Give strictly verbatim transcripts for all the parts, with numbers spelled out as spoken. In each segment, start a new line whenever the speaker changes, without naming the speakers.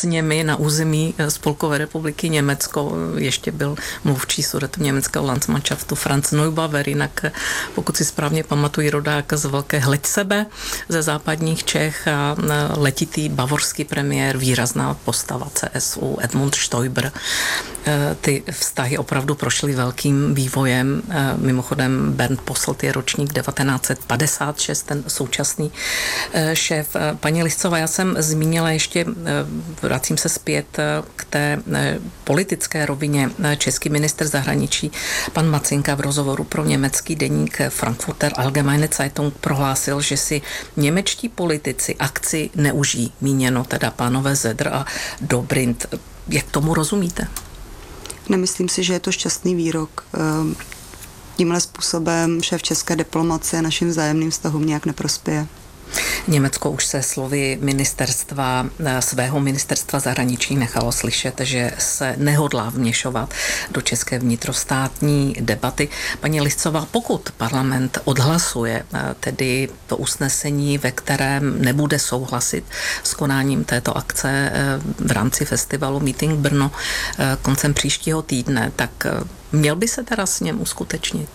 němi na území Spolkové republiky Německo. Ještě byl mluvčí Sudetoněmeckého Landsmannschaftu Franz Neubauer, jinak pokud si správně pamatuji, rodák z Velké Hleďsebe ze západních Čech a letitý bavorský premiér, výrazná postava C S U Edmund Stoiber. Ty vztahy opravdu prošly velkým vývojem. Mimochodem Bernd Posselt je ročník devatenáct set padesát šest, ten současný šéf. Paní Liscová, já jsem zmínila ještě, vracím se zpět k té politické rovině. Český ministr zahraničí pan Macinka v rozhovoru pro německý deník Frankfurter Allgemeine Zeitung prohlásil, že si němečtí politici akci neužijí, míněno teda pánové Zedr a Dobrindt. Jak tomu rozumíte?
Nemyslím si, že je to šťastný výrok. Tímhle způsobem šéf české diplomacie našim vzájemným vztahům nějak neprospěje.
Německo už se slovy ministerstva, svého ministerstva zahraničí nechalo slyšet, že se nehodlá vměšovat do české vnitrostátní debaty. Paní Liscová, pokud parlament odhlasuje tedy to usnesení, ve kterém nebude souhlasit s konáním této akce v rámci festivalu Meeting Brno koncem příštího týdne, tak měl by se teda s něm uskutečnit?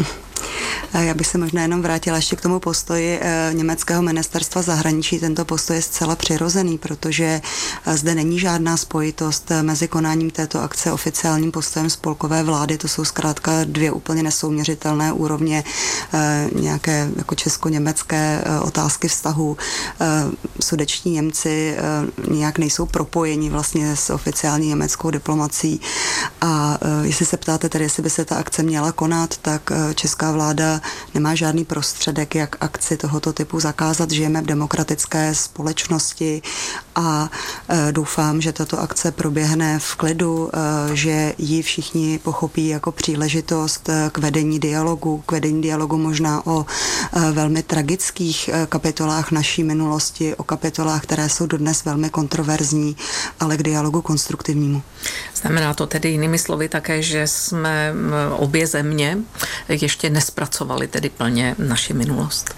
Já bych se možná jenom vrátila ještě k tomu postoji německého ministerstva zahraničí. Tento postoj je zcela přirozený, protože zde není žádná spojitost mezi konáním této akce oficiálním postojem spolkové vlády. To jsou zkrátka dvě úplně nesouměřitelné úrovně nějaké jako česko-německé otázky vztahu. Sudeční Němci nějak nejsou propojeni vlastně s oficiální německou diplomací. A jestli se ptáte tedy, jestli by se ta akce měla konat, tak česká vláda nemá žádný prostředek, jak akci tohoto typu zakázat. Žijeme v demokratické společnosti a e, doufám, že tato akce proběhne v klidu, e, že ji všichni pochopí jako příležitost k vedení dialogu, k vedení dialogu možná o e, velmi tragických e, kapitolách naší minulosti, o kapitolách, které jsou dodnes velmi kontroverzní, ale k dialogu konstruktivnímu.
Znamená to tedy jinými slovy také, že jsme obě země ještě nespracovali tedy plně naši minulost?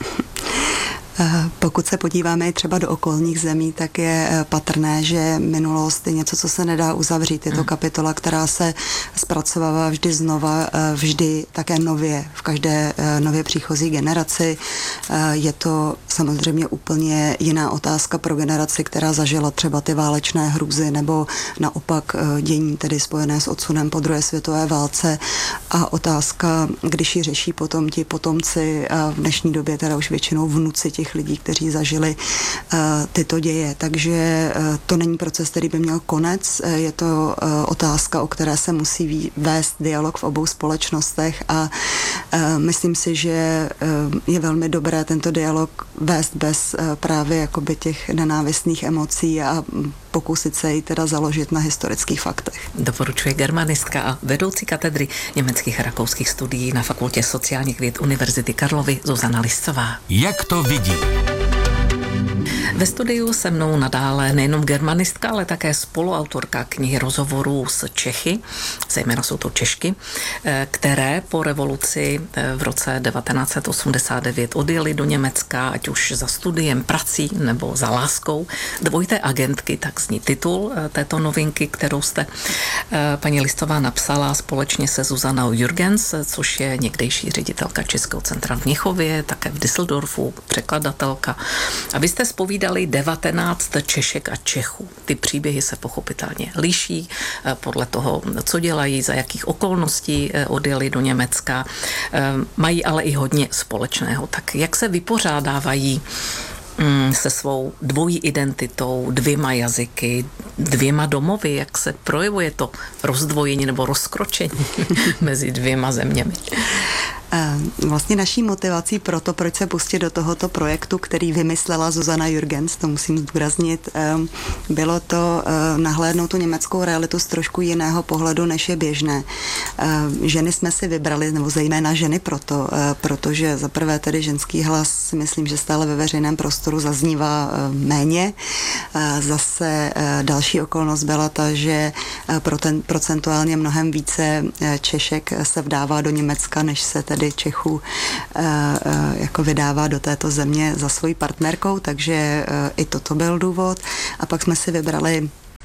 Pokud se podíváme třeba do okolních zemí, tak je patrné, že minulost je něco, co se nedá uzavřít. Je to kapitola, která se zpracovává vždy znova, vždy také nově, v každé nově příchozí generaci. Je to samozřejmě úplně jiná otázka pro generaci, která zažila třeba ty válečné hrůzy nebo naopak dění, tedy spojené s odsunem po druhé světové válce. A otázka, když ji řeší potom ti potomci, a v dnešní době teda už většinou vnuci těch lidí, kteří zažili uh, tyto děje. Takže uh, to není proces, který by měl konec. Uh, je to uh, otázka, o které se musí ví, vést dialog v obou společnostech a uh, myslím si, že uh, je velmi dobré tento dialog vést bez uh, právě jakoby těch nenávistných emocí a pokusit se ji teda založit na historických faktech.
Doporučuje germanistka a vedoucí katedry německých a rakouských studií na Fakultě sociálních věd Univerzity Karlovy Zuzana Liscová.
Jak to vidí?
Ve studiu se mnou nadále nejenom germanistka, ale také spoluautorka knihy rozhovorů s Čechy, zejména jsou to Češky, které po revoluci v roce devatenáct set osmdesát devět odjeli do Německa, ať už za studiem, prací nebo za láskou. Dvojité agentky, tak zní titul této novinky, kterou jste, paní Liscová, napsala společně se Zuzanou Jürgens, což je někdejší ředitelka Českého centra v Mnichově, také v Düsseldorfu, překladatelka. A vy jste zpovídali devatenáct Češek a Čechů. Ty příběhy se pochopitelně liší podle toho, co dělají, za jakých okolností odjeli do Německa. Mají ale i hodně společného. Tak jak se vypořádávají se svou dvojí identitou, dvěma jazyky, dvěma domovy, jak se projevuje to rozdvojení nebo rozkročení mezi dvěma zeměmi?
Vlastně naší motivací pro to, proč se pustit do tohoto projektu, který vymyslela Zuzana Jürgens, to musím zdůraznit, bylo to nahlédnout tu německou realitu z trošku jiného pohledu, než je běžné. Ženy jsme si vybrali, nebo zejména ženy proto, protože za prvé tedy ženský hlas, myslím, že stále ve veřejném prostoru zaznívá méně. Zase další okolnost byla ta, že procentuálně mnohem více Češek se vdává do Německa, než se tedy Čechů jako vydává do této země za svojí partnerkou, takže i toto byl důvod. A pak jsme si vybrali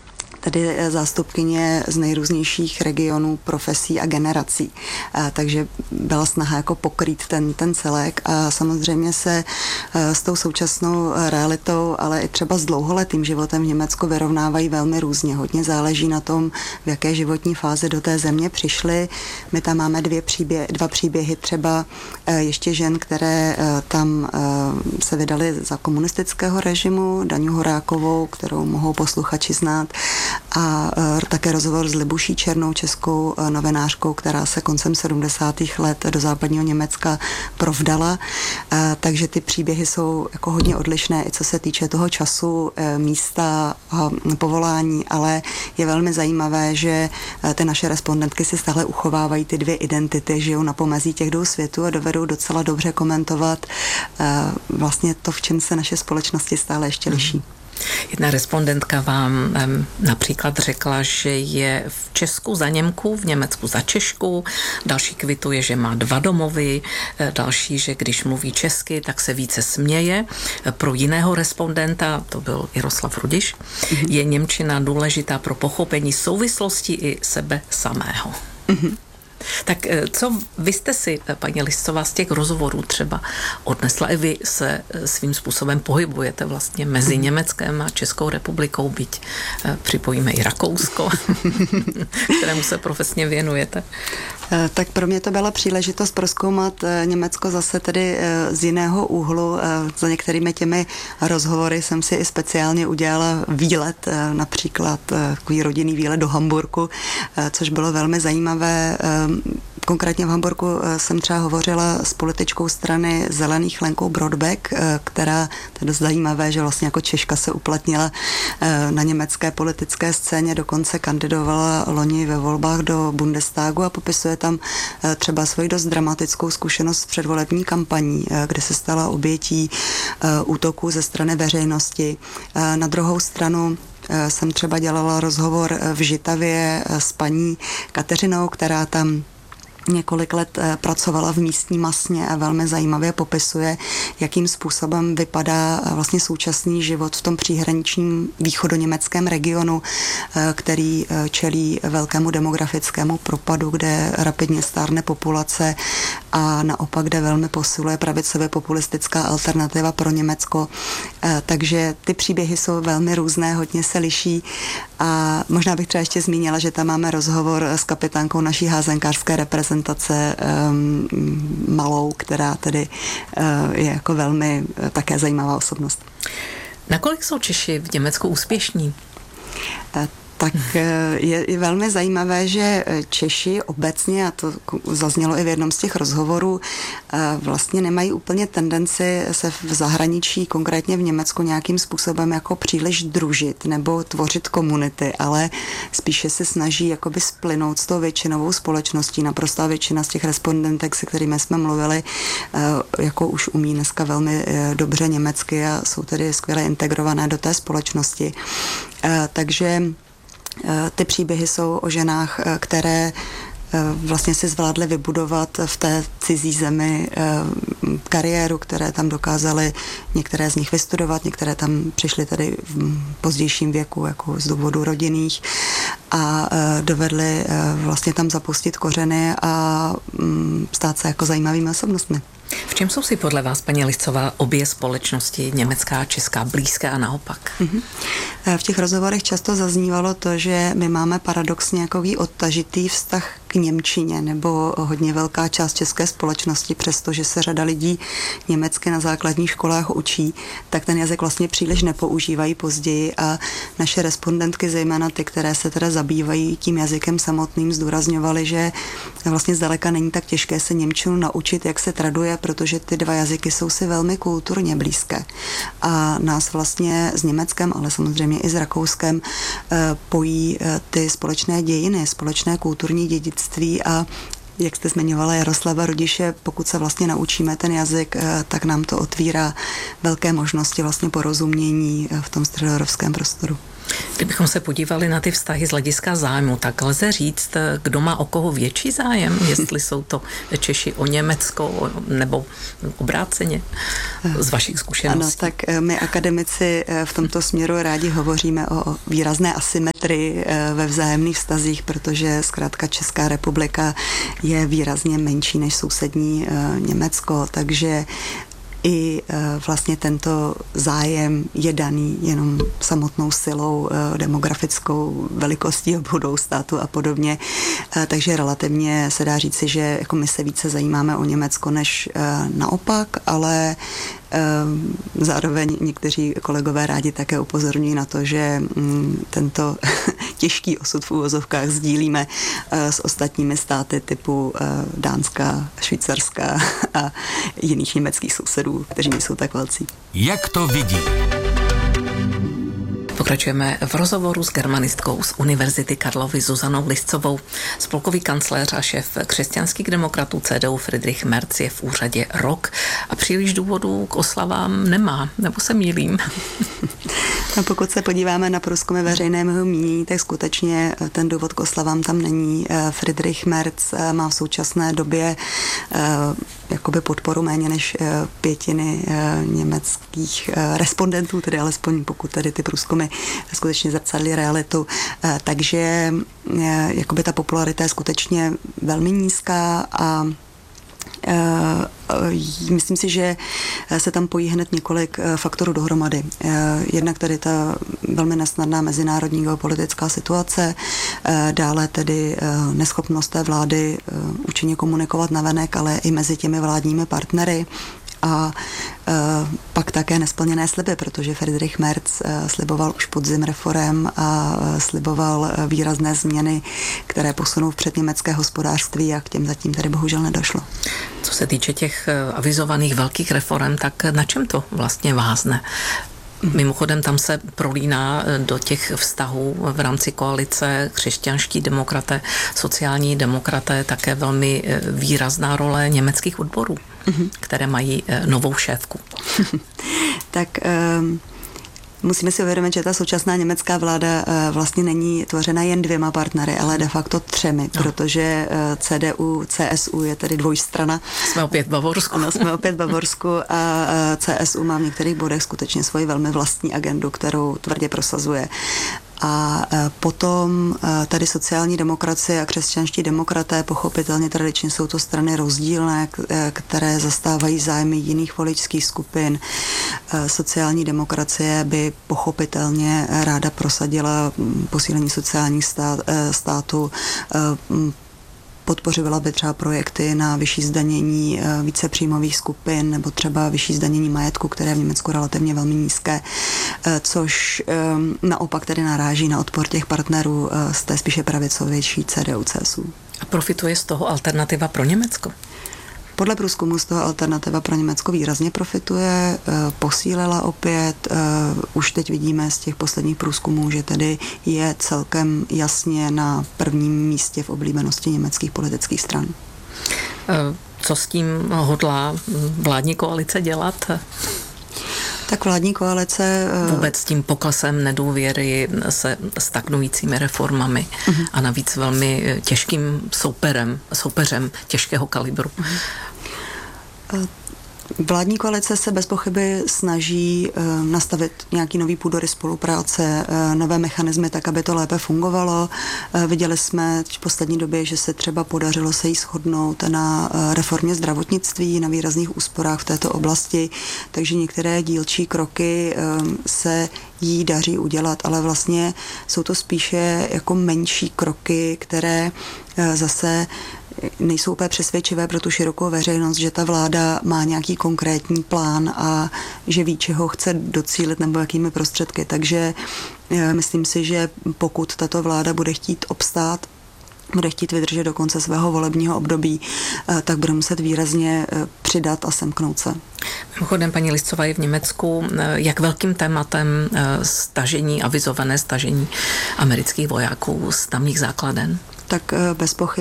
tedy zástupkyně z nejrůznějších regionů, profesí a generací. Takže byla snaha jako pokrýt ten, ten celek a samozřejmě se s tou současnou realitou, ale i třeba s dlouholetým životem v Německu vyrovnávají velmi různě. Hodně záleží na tom, v jaké životní fázi do té země přišli. My tam máme dvě příběhy, dva příběhy třeba ještě žen, které tam se vydali za komunistického režimu, Daňu Horákovou, kterou mohou posluchači znát, a také rozhovor s Libuší Černou, českou novinářkou, která se koncem sedmdesátých let do západního Německa provdala. Takže ty příběhy jsou jako hodně odlišné, i co se týče toho času, místa, povolání, ale je velmi zajímavé, že ty naše respondentky si stále uchovávají ty dvě identity, žijou na pomezí těch dvou světů a dovedou docela dobře komentovat vlastně to, v čem se naše společnosti stále ještě liší.
Jedna respondentka vám um, například řekla, že je v Česku za Němku, v Německu za Češku, další kvituje, že má dva domovy, další, že když mluví česky, tak se více směje. Pro jiného respondenta, to byl Jaroslav Rudiš, mm-hmm. je němčina důležitá pro pochopení souvislosti i sebe samého. Mm-hmm. Tak co vy jste si, paní Liscová, z těch rozhovorů třeba odnesla? I vy se svým způsobem pohybujete vlastně mezi Německem a Českou republikou, byť připojíme i Rakousko, kterému se profesně věnujete.
Tak pro mě to byla příležitost prozkoumat Německo zase tedy z jiného úhlu. Za některými těmi rozhovory jsem si i speciálně udělala výlet, například takový rodinný výlet do Hamburku, což bylo velmi zajímavé. Konkrétně v Hamburgu jsem třeba hovořila s političkou strany Zelených Lenkou Brodbeck, která, to je dost zajímavé, že vlastně jako Češka se uplatnila na německé politické scéně, dokonce kandidovala loni ve volbách do Bundestagu a popisuje tam třeba svoji dost dramatickou zkušenost s předvolební kampaní, kde se stala obětí útoků ze strany veřejnosti. Na druhou stranu jsem třeba dělala rozhovor v Žitavě s paní Kateřinou, která tam několik let pracovala v místní masně a velmi zajímavě popisuje, jakým způsobem vypadá vlastně současný život v tom příhraničním východoněmeckém regionu, který čelí velkému demografickému propadu, kde rapidně stárne populace a naopak, kde velmi posiluje pravicově populistická alternativa pro Německo. Takže ty příběhy jsou velmi různé, hodně se liší a možná bych třeba ještě zmínila, že tam máme rozhovor s kapitánkou naší házenkářské reprezentace um, Malou, která tedy uh, je jako velmi uh, také zajímavá osobnost.
Nakolik jsou Češi v Německu úspěšní?
Uh, Tak je, je velmi zajímavé, že Češi obecně, a to zaznělo i v jednom z těch rozhovorů, vlastně nemají úplně tendenci se v zahraničí, konkrétně v Německu, nějakým způsobem jako příliš družit nebo tvořit komunity, ale spíše se snaží jakoby splynout s tou většinovou společností. Naprostá většina z těch respondentek, se kterými jsme mluvili, jako už umí dneska velmi dobře německy a jsou tedy skvěle integrované do té společnosti. Takže ty příběhy jsou o ženách, které vlastně si zvládly vybudovat v té cizí zemi kariéru, které tam dokázaly některé z nich vystudovat, některé tam přišly tady v pozdějším věku jako z důvodu rodinných a dovedly vlastně tam zapustit kořeny a stát se jako zajímavými osobnostmi.
V čem jsou si podle vás, paní Liscová, obě společnosti, německá a česká, blízké a naopak?
Mm-hmm. V těch rozhovorech často zaznívalo to, že my máme paradoxně jakový odtažitý vztah k němčině, nebo hodně velká část české společnosti, přestože se řada lidí německy na základních školách učí, tak ten jazyk vlastně příliš nepoužívají později a naše respondentky, zejména ty, které se teda zabývají tím jazykem samotným, zdůrazňovaly, že vlastně zdaleka není tak těžké se němčinu naučit, jak se traduje, protože ty dva jazyky jsou si velmi kulturně blízké. A nás vlastně s Německem, ale samozřejmě i s Rakouskem pojí ty společné dějiny, společné kulturní dědictví a jak jste zmiňovala Jaroslava Rudiše, pokud se vlastně naučíme ten jazyk, tak nám to otvírá velké možnosti vlastně porozumění v tom středoevropském prostoru.
Kdybychom se podívali na ty vztahy z hlediska zájmu, tak lze říct, kdo má o koho větší zájem, jestli jsou to Češi o Německo nebo obráceně z vašich zkušeností.
Ano, tak my akademici v tomto směru rádi hovoříme o výrazné asymetrii ve vzájemných vztazích, protože zkrátka Česká republika je výrazně menší než sousední Německo, takže i vlastně tento zájem je daný jenom samotnou silou demografickou, velikostí obou států a podobně. Takže relativně se dá říci, že jako my se více zajímáme o Německo než naopak, ale zároveň někteří kolegové rádi také upozorňují na to, že tento těžký osud v uvozovkách sdílíme s ostatními státy typu Dánska, Švýcarska a jiných německých sousedů, kteří nejsou tak velcí.
Jak to vidí?
Pokračujeme v rozhovoru s germanistkou z Univerzity Karlovy Zuzanou Liscovou. Spolkový kancléř a šéf křesťanských demokratů C D U Friedrich Merz je v úřadě rok a příliš důvodů k oslavám nemá, nebo se mýlím?
No, pokud se podíváme na průzkumy veřejného mínění, tak skutečně ten důvod k oslavám tam není. Friedrich Merz má v současné době jakoby podporu méně než pětiny německých respondentů, tedy alespoň pokud tedy ty průzkumy skutečně zrcadlí realitu. Takže jakoby ta popularita je skutečně velmi nízká a myslím si, že se tam pojí hned několik faktorů dohromady. Jednak tedy ta velmi nesnadná mezinárodní geopolitická situace, dále tedy neschopnost té vlády účinně komunikovat navenek, ale i mezi těmi vládními partnery. A e, pak také nesplněné sliby, protože Friedrich Merz e, sliboval už podzim reforem a e, sliboval e, výrazné změny, které posunou vpřed německé hospodářství a k těm zatím tady bohužel nedošlo.
Co se týče těch avizovaných velkých reform, tak na čem to vlastně vázne? Mimochodem tam se prolíná do těch vztahů v rámci koalice křesťanští demokraté, sociální demokraté, také velmi výrazná role německých odborů, mm-hmm. které mají novou šéfku.
Tak um... musíme si uvědomit, že ta současná německá vláda vlastně není tvořena jen dvěma partnery, ale de facto třemi, no. Protože C D U, C S U je tedy dvojstrana.
Jsme opět v Bavorsku.
Ano, jsme opět v Bavorsku a C S U má v některých bodech skutečně svoji velmi vlastní agendu, kterou tvrdě prosazuje. A potom tady sociální demokracie a křesťanští demokraté, pochopitelně tradičně jsou to strany rozdílné, které zastávají zájmy jiných voličských skupin. Sociální demokracie by pochopitelně ráda prosadila posílení sociálních stát, státu, podpořila by třeba projekty na vyšší zdanění vícepříjmových skupin nebo třeba vyšší zdanění majetku, které je v Německu relativně velmi nízké, což naopak tedy naráží na odpor těch partnerů z té spíše pravicovější C D U C S U.
A profituje z toho Alternativa pro Německo?
Podle průzkumu z toho Alternativa pro Německo výrazně profituje, posílila opět. Už teď vidíme z těch posledních průzkumů, že tedy je celkem jasně na prvním místě v oblíbenosti německých politických stran.
Co s tím hodlá vládní koalice dělat?
Tak vládní koalice...
Vůbec s tím poklesem nedůvěry se stagnujícími reformami uh-huh. a navíc velmi těžkým souperem, soupeřem těžkého kalibru.
Uh-huh. Vládní koalice se bez pochyby snaží uh, nastavit nějaký nový půdorys spolupráce, uh, nové mechanismy tak, aby to lépe fungovalo. Uh, viděli jsme v poslední době, že se třeba podařilo se jí shodnout na uh, reformě zdravotnictví, na výrazných úsporách v této oblasti, takže některé dílčí kroky uh, se jí daří udělat, ale vlastně jsou to spíše jako menší kroky, které uh, zase nejsou úplně přesvědčivé pro tu širokou veřejnost, že ta vláda má nějaký konkrétní plán a že ví, čeho chce docílit nebo jakými prostředky. Takže myslím si, že pokud tato vláda bude chtít obstát, bude chtít vydržet do konce svého volebního období, tak bude muset výrazně přidat a semknout se.
Mimochodem, paní Liscová, je v Německu jak velkým tématem stažení, avizované stažení amerických vojáků z tamních základen?
Tak bez pochyby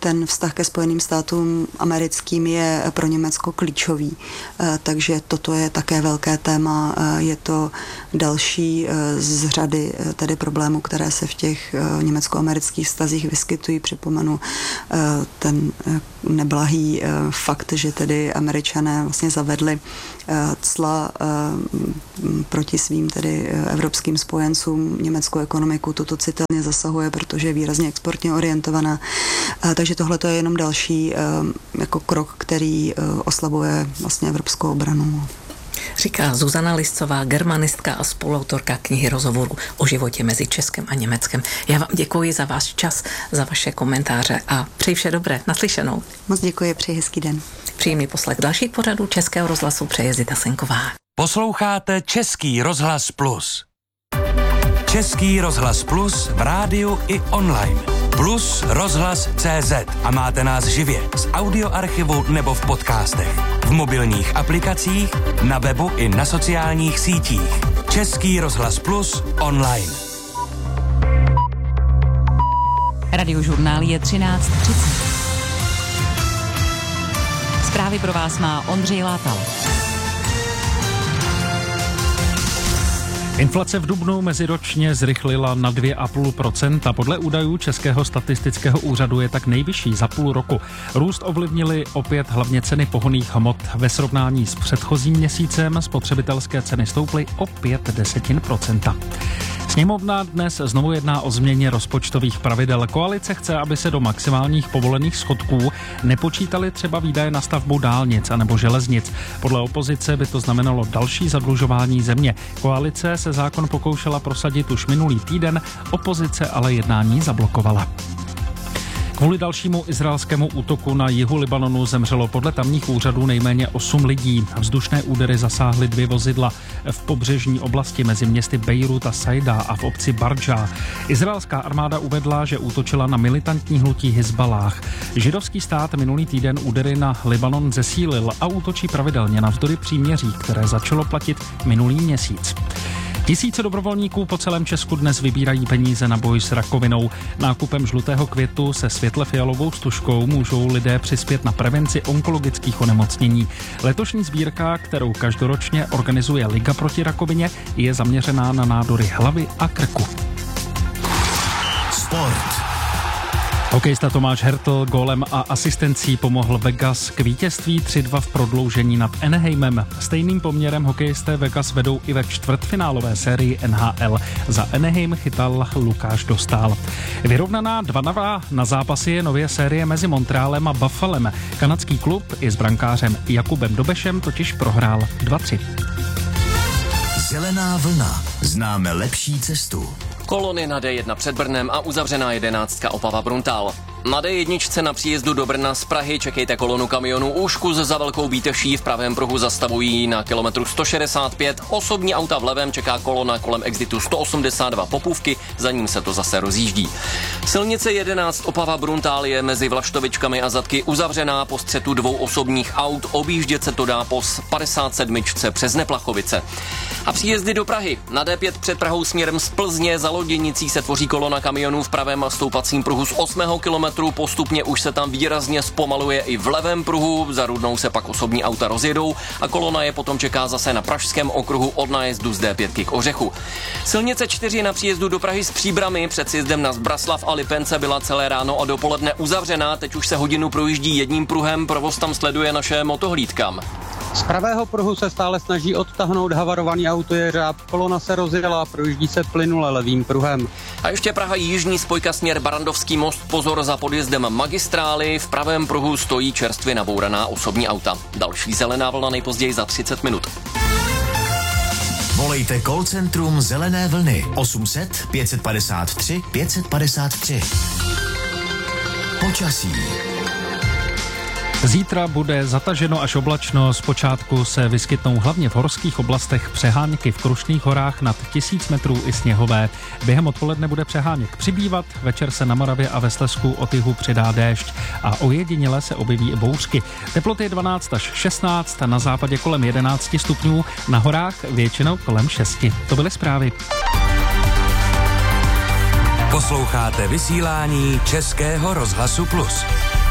ten vztah ke Spojeným státům americkým je pro Německo klíčový. Takže toto je také velké téma. Je to další z řady tedy problémů, které se v těch německo-amerických vztazích vyskytují. Připomenu ten neblahý fakt, že tedy Američané vlastně zavedli cla proti svým tedy evropským spojencům. Německou ekonomiku toto citelně zasahuje, protože je výrazně exportně orientovaná. Takže tohle je jenom další jako krok, který oslabuje vlastně evropskou obranu.
Říká Zuzana Liscová, germanistka a spoluautorka knihy rozhovorů o životě mezi Českem a Německem. Já vám děkuji za váš čas, za vaše komentáře a přeji vše dobré. Naslyšenou.
Moc děkuji, přeji hezký den.
Příjemný poslech dalších pořadů Českého rozhlasu přeje Zita Senková.
Posloucháte Český rozhlas Plus. Český rozhlas Plus v rádiu i online. Plus rozhlas tečka cé zet a máte nás živě z audioarchivu nebo v podcastech. V mobilních aplikacích, na webu i na sociálních sítích. Český rozhlas Plus online.
Radiožurnál je třináct třicet. Zprávy pro vás má Ondřej Látal.
Inflace v dubnu meziročně zrychlila na dvě celá pět procenta. Podle údajů Českého statistického úřadu je tak nejvyšší za půl roku. Růst ovlivnily opět hlavně ceny pohonných hmot. Ve srovnání s předchozím měsícem spotřebitelské ceny stouply o pět desetin procenta. Sněmovna dnes znovu jedná o změně rozpočtových pravidel. Koalice chce, aby se do maximálních povolených schodků nepočítaly třeba výdaje na stavbu dálnic anebo železnic. Podle opozice by to znamenalo další zadlužování země. Koalice se zákon pokoušela prosadit už minulý týden, opozice ale jednání zablokovala. Kvůli dalšímu izraelskému útoku na jihu Libanonu zemřelo podle tamních úřadů nejméně osm lidí. Vzdušné údery zasáhly dvě vozidla v pobřežní oblasti mezi městy Bejrút a Sajda a v obci Bardža. Izraelská armáda uvedla, že útočila na militantní hnutí Hizbalách. Židovský stát minulý týden údery na Libanon zesílil a útočí pravidelně navzdory příměří, které začalo platit minulý měsíc. Tisíce dobrovolníků po celém Česku dnes vybírají peníze na boj s rakovinou. Nákupem žlutého květu se světle fialovou stužkou můžou lidé přispět na prevenci onkologických onemocnění. Letošní sbírka, kterou každoročně organizuje Liga proti rakovině, je zaměřená na nádory hlavy a krku.
Sport.
Hokejista Tomáš Hertl gólem a asistencí pomohl Vegas k vítězství tři dva v prodloužení nad Anaheimem. Stejným poměrem hokejisté Vegas vedou i ve čtvrtfinálové sérii N H L. Za Anaheim chytal Lukáš Dostál. Vyrovnaná dva dva na zápasy je nově série mezi Montrealem a Buffalem. Kanadský klub i s brankářem Jakubem Dobešem totiž prohrál dva tři.
Zelená vlna. Známe lepší cestu.
Kolony na D jedna před Brnem a uzavřená jedenáctka Opava Bruntál. Na D jedna na příjezdu do Brna z Prahy čekejte kolonu kamionů Úškus za Velkou Bíteší, v pravém pruhu zastavují na kilometru sto šedesát pět, osobní auta v levém čeká kolona kolem exitu sto osmdesát dva Popůvky, za ním se to zase rozjíždí. Silnice jedenáct Opava Bruntál je mezi Vlaštovičkami a Zadky uzavřená po střetu dvou osobních aut, objíždět se to dá po padesát sedm přes Neplachovice. A příjezdy do Prahy. Na D pět před Prahou směrem z Plzně za Loděnicí se tvoří kolona kamionů v pravém stoupacím pruhu z osmého kilometru, postupně už se tam výrazně zpomaluje i v levém pruhu, za Rudnou se pak osobní auta rozjedou a kolona je potom čeká zase na pražském okruhu od nájezdu z D pět k Ořechu. Silnice čtyři na příjezdu do Prahy s Příbrami před sjezdem na Zbraslav a Lipence byla celé ráno a dopoledne uzavřená, teď už se hodinu projíždí jedním pruhem, provoz tam sleduje naše motohlídka.
Z pravého pruhu se stále snaží odtáhnout havarovaný autojeřáb, kolona se rozjela a projíždí se plynule levým pruhem.
A ještě Praha jižní spojka směr Barandovský most, pozor za podjezdem magistrály, v pravém pruhu stojí čerstvě nabouraná osobní auta. Další zelená vlna nejpozději za třicet minut.
Volejte call centrum Zelené vlny osm set pět padesát tři pět padesát tři. Počasí.
Zítra bude zataženo až oblačno, zpočátku se vyskytnou hlavně v horských oblastech přehánky, v Krušných horách nad tisíc metrů i sněhové. Během odpoledne bude přeháněk přibývat, večer se na Moravě a ve Slezsku od jihu přidá déšť a ojediněle se objeví i bouřky. Teploty dvanáct až šestnáct, na západě kolem jedenáct stupňů, na horách většinou kolem šesti. To byly zprávy.
Posloucháte vysílání Českého rozhlasu Plus.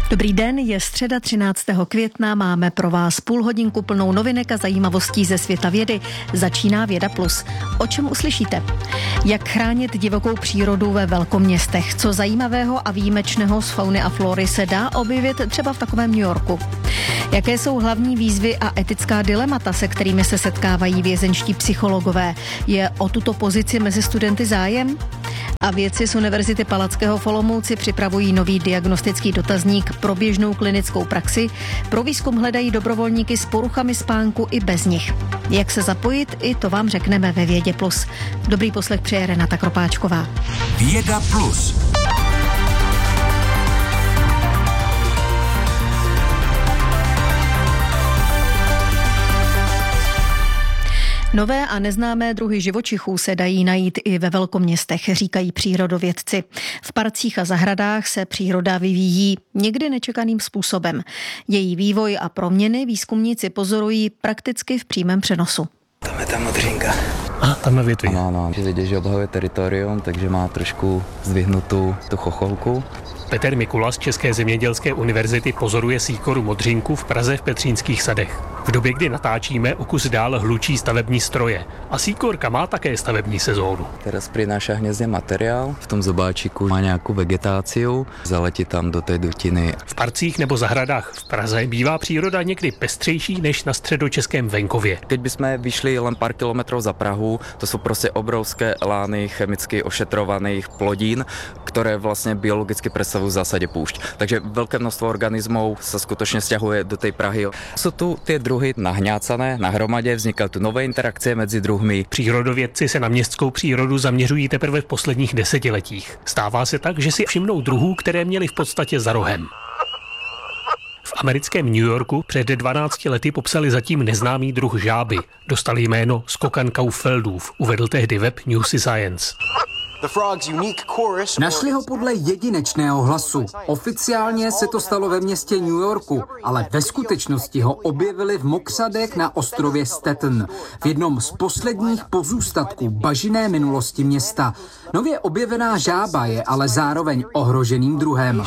Dobrý den, je středa třináctého května, máme pro vás půl hodinku plnou novinek a zajímavostí ze světa vědy. Začíná Věda Plus. O čem uslyšíte? Jak chránit divokou přírodu ve velkoměstech? Co zajímavého a výjimečného z fauny a flory se dá objevit třeba v takovém New Yorku? Jaké jsou hlavní výzvy a etická dilemata, se kterými se setkávají vězeňští psychologové? Je o tuto pozici mezi studenty zájem? A vědci z Univerzity Palackého v Olomouci připravují nový diagnostický dotazník pro běžnou klinickou praxi. Pro výzkum hledají dobrovolníky s poruchami spánku i bez nich. Jak se zapojit, i to vám řekneme ve Vědě Plus. Dobrý poslech přeje Renata Kropáčková.
Věda Plus.
Nové a neznámé druhy živočichů se dají najít i ve velkoměstech, říkají přírodovědci. V parcích a zahradách se příroda vyvíjí někdy nečekaným způsobem. Její vývoj a proměny výzkumníci pozorují prakticky v přímém přenosu.
Tam je ta modřínka.
A tam na větvi.
Ano, ano, že vidět, že obhajuje teritorium, takže má trošku zdvihnutou tu chocholku.
Petr Mikula z České zemědělské univerzity pozoruje síkoru modřinku v Praze v Petřínských sadech. V době, kdy natáčíme, o kus dál hlučí stavební stroje. A síkorka má také stavební sezónu.
Teraz prináša hniezdne materiál, v tom zobáčiku má nějakou vegetáciu, zaletí tam do té dutiny.
V parcích nebo zahradách v Praze bývá příroda někdy pestřejší než na středočeském venkově.
Keď bychom vyšli len pár kilometrov za Prahu, to jsou prostě obrovské lány chemicky ošetrovaných plodín, které vlastně biologicky predstavujú v zásade púšť. Takže veľké množstvo organizmov sa skutočne sťahuje do tej Prahy. Sú tu tie druhy nahňácané na hromadě, vznikají tu nové interakce mezi druhmi.
Přírodovědci se na městskou přírodu zaměřují teprve v posledních desetiletích. Stává se tak, že si všimnou druhů, které měli v podstatě za rohem. V americkém New Yorku před dvanácti lety popsali zatím neznámý druh žáby. Dostali jméno Skokankaufeldův, uvedl tehdy web Newsy Science.
Našli ho podle jedinečného hlasu. Oficiálně se to stalo ve městě New Yorku, ale ve skutečnosti ho objevili v mokřadech na ostrově Staten, v jednom z posledních pozůstatků bažinné minulosti města. Nově objevená žába je ale zároveň ohroženým druhem.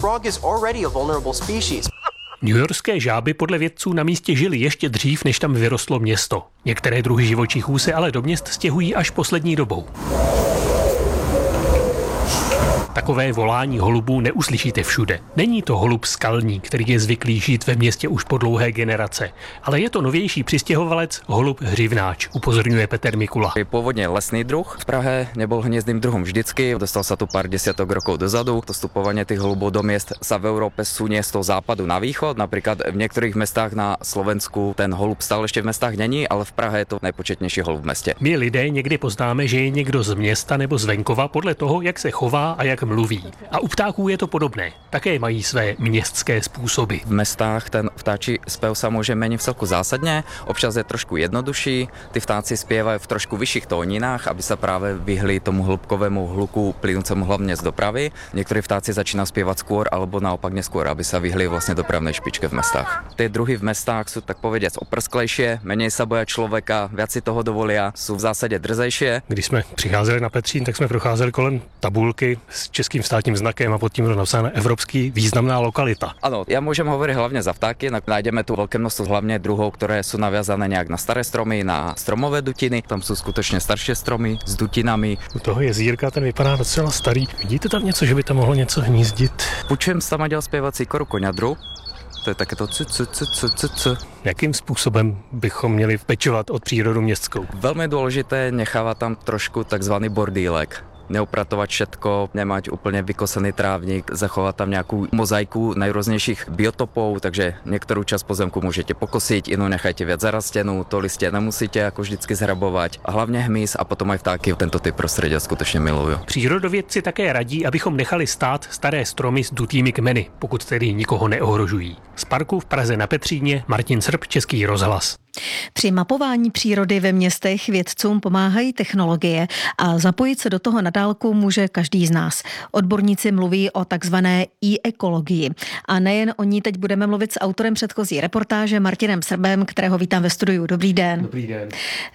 Newyorské žáby podle vědců na místě žily ještě dřív, než tam vyrostlo město. Některé druhy živočichů se ale do měst stěhují až poslední dobou. Takové volání holubů neuslyšíte všude. Není to holub skalní, který je zvyklý žít ve městě už po dlouhé generace, ale je to novější přistěhovalec holub hřivnáč, upozorňuje Petr Mikula.
Je pôvodne lesný druh. V Prahe nebol hniezdnym druhom vždycky, dostal sa tu pár desiatok rokov dozadu. To vstupovanie tých holubov do miest sa v Európe sunie z toho západu na východ. Napríklad v niektorých mestách na Slovensku ten holub stále ešte v mestách není, ale v Prahe je to najpočetnější holub v mestě.
My lidé někdy poznáme, že je někdo z města nebo z venkova podle toho, jak se chová a jak mluví. A u ptáků je to podobné. Také mají své městské způsoby.
V mestách ten vtáčí spev sa môže meniť vcelku zásadne. Občas je trošku jednodušší. Tí vtáci spievajú v trošku vyšších tóninách, aby sa práve vyhli tomu hĺbkovému hluku plynúcemu hlavne z dopravy. Niektorí vtáci začínajú spievať skôr alebo naopak neskôr, aby sa vyhli vlastne dopravnej špičke v mestách. Tie druhy v mestách sú tak povediac oprsklejšie, menej sa boja človeka, viac si toho dovolia, sú v zásade drzejšie.
Když jsme přicházeli na Petřín, tak jsme procházeli kolem tabulky s českým státním znakem a pod tím bylo napsáno Evropský významná lokalita.
Ano, ja môžem hovoriť hlavne za vtáky. Nájdeme tu veľké množstvo hlavne druhov, ktoré sú naviazané nejak na staré stromy, na stromové dutiny. Tam sú skutočne staršie stromy s dutinami.
U toho jezírka ten vypadá docela starý. Vidíte tam něco, že by tam mohlo něco hnízdit?
Počujem tam dělal zpěvat síkoru koňadru. To je také to c, c, c, c, c, c.
Jakým způsobem bychom měli pečovat od přírodu městskou?
Velmi důležité nechávat tam trošku takzvaný bordílek. Neupratovat všetko, nemať úplně vykosený trávník, zachovat tam nějakou mozaiku najrůznějších biotopů, takže některou část pozemku můžete pokosiť, jinou nechajte viac zarastenou, to listě nemusíte jako vždycky zhrabovat. A hlavně hmyz a potom aj vtáky tento typ prostředí skutečně miluju.
Přírodovědci také radí, abychom nechali stát staré stromy s dutými kmeny, pokud tedy nikoho neohrožují. Z parku v Praze na Petříně Martin Srb, Český rozhlas.
Při mapování přírody ve městech vědcům pomáhají technologie a zapojit se do toho na dálku může každý z nás. Odborníci mluví o takzvané e-ekologii. A nejen o ní teď budeme mluvit s autorem předchozí reportáže Martinem Srbem, kterého vítám ve studiu. Dobrý den.
Dobrý den.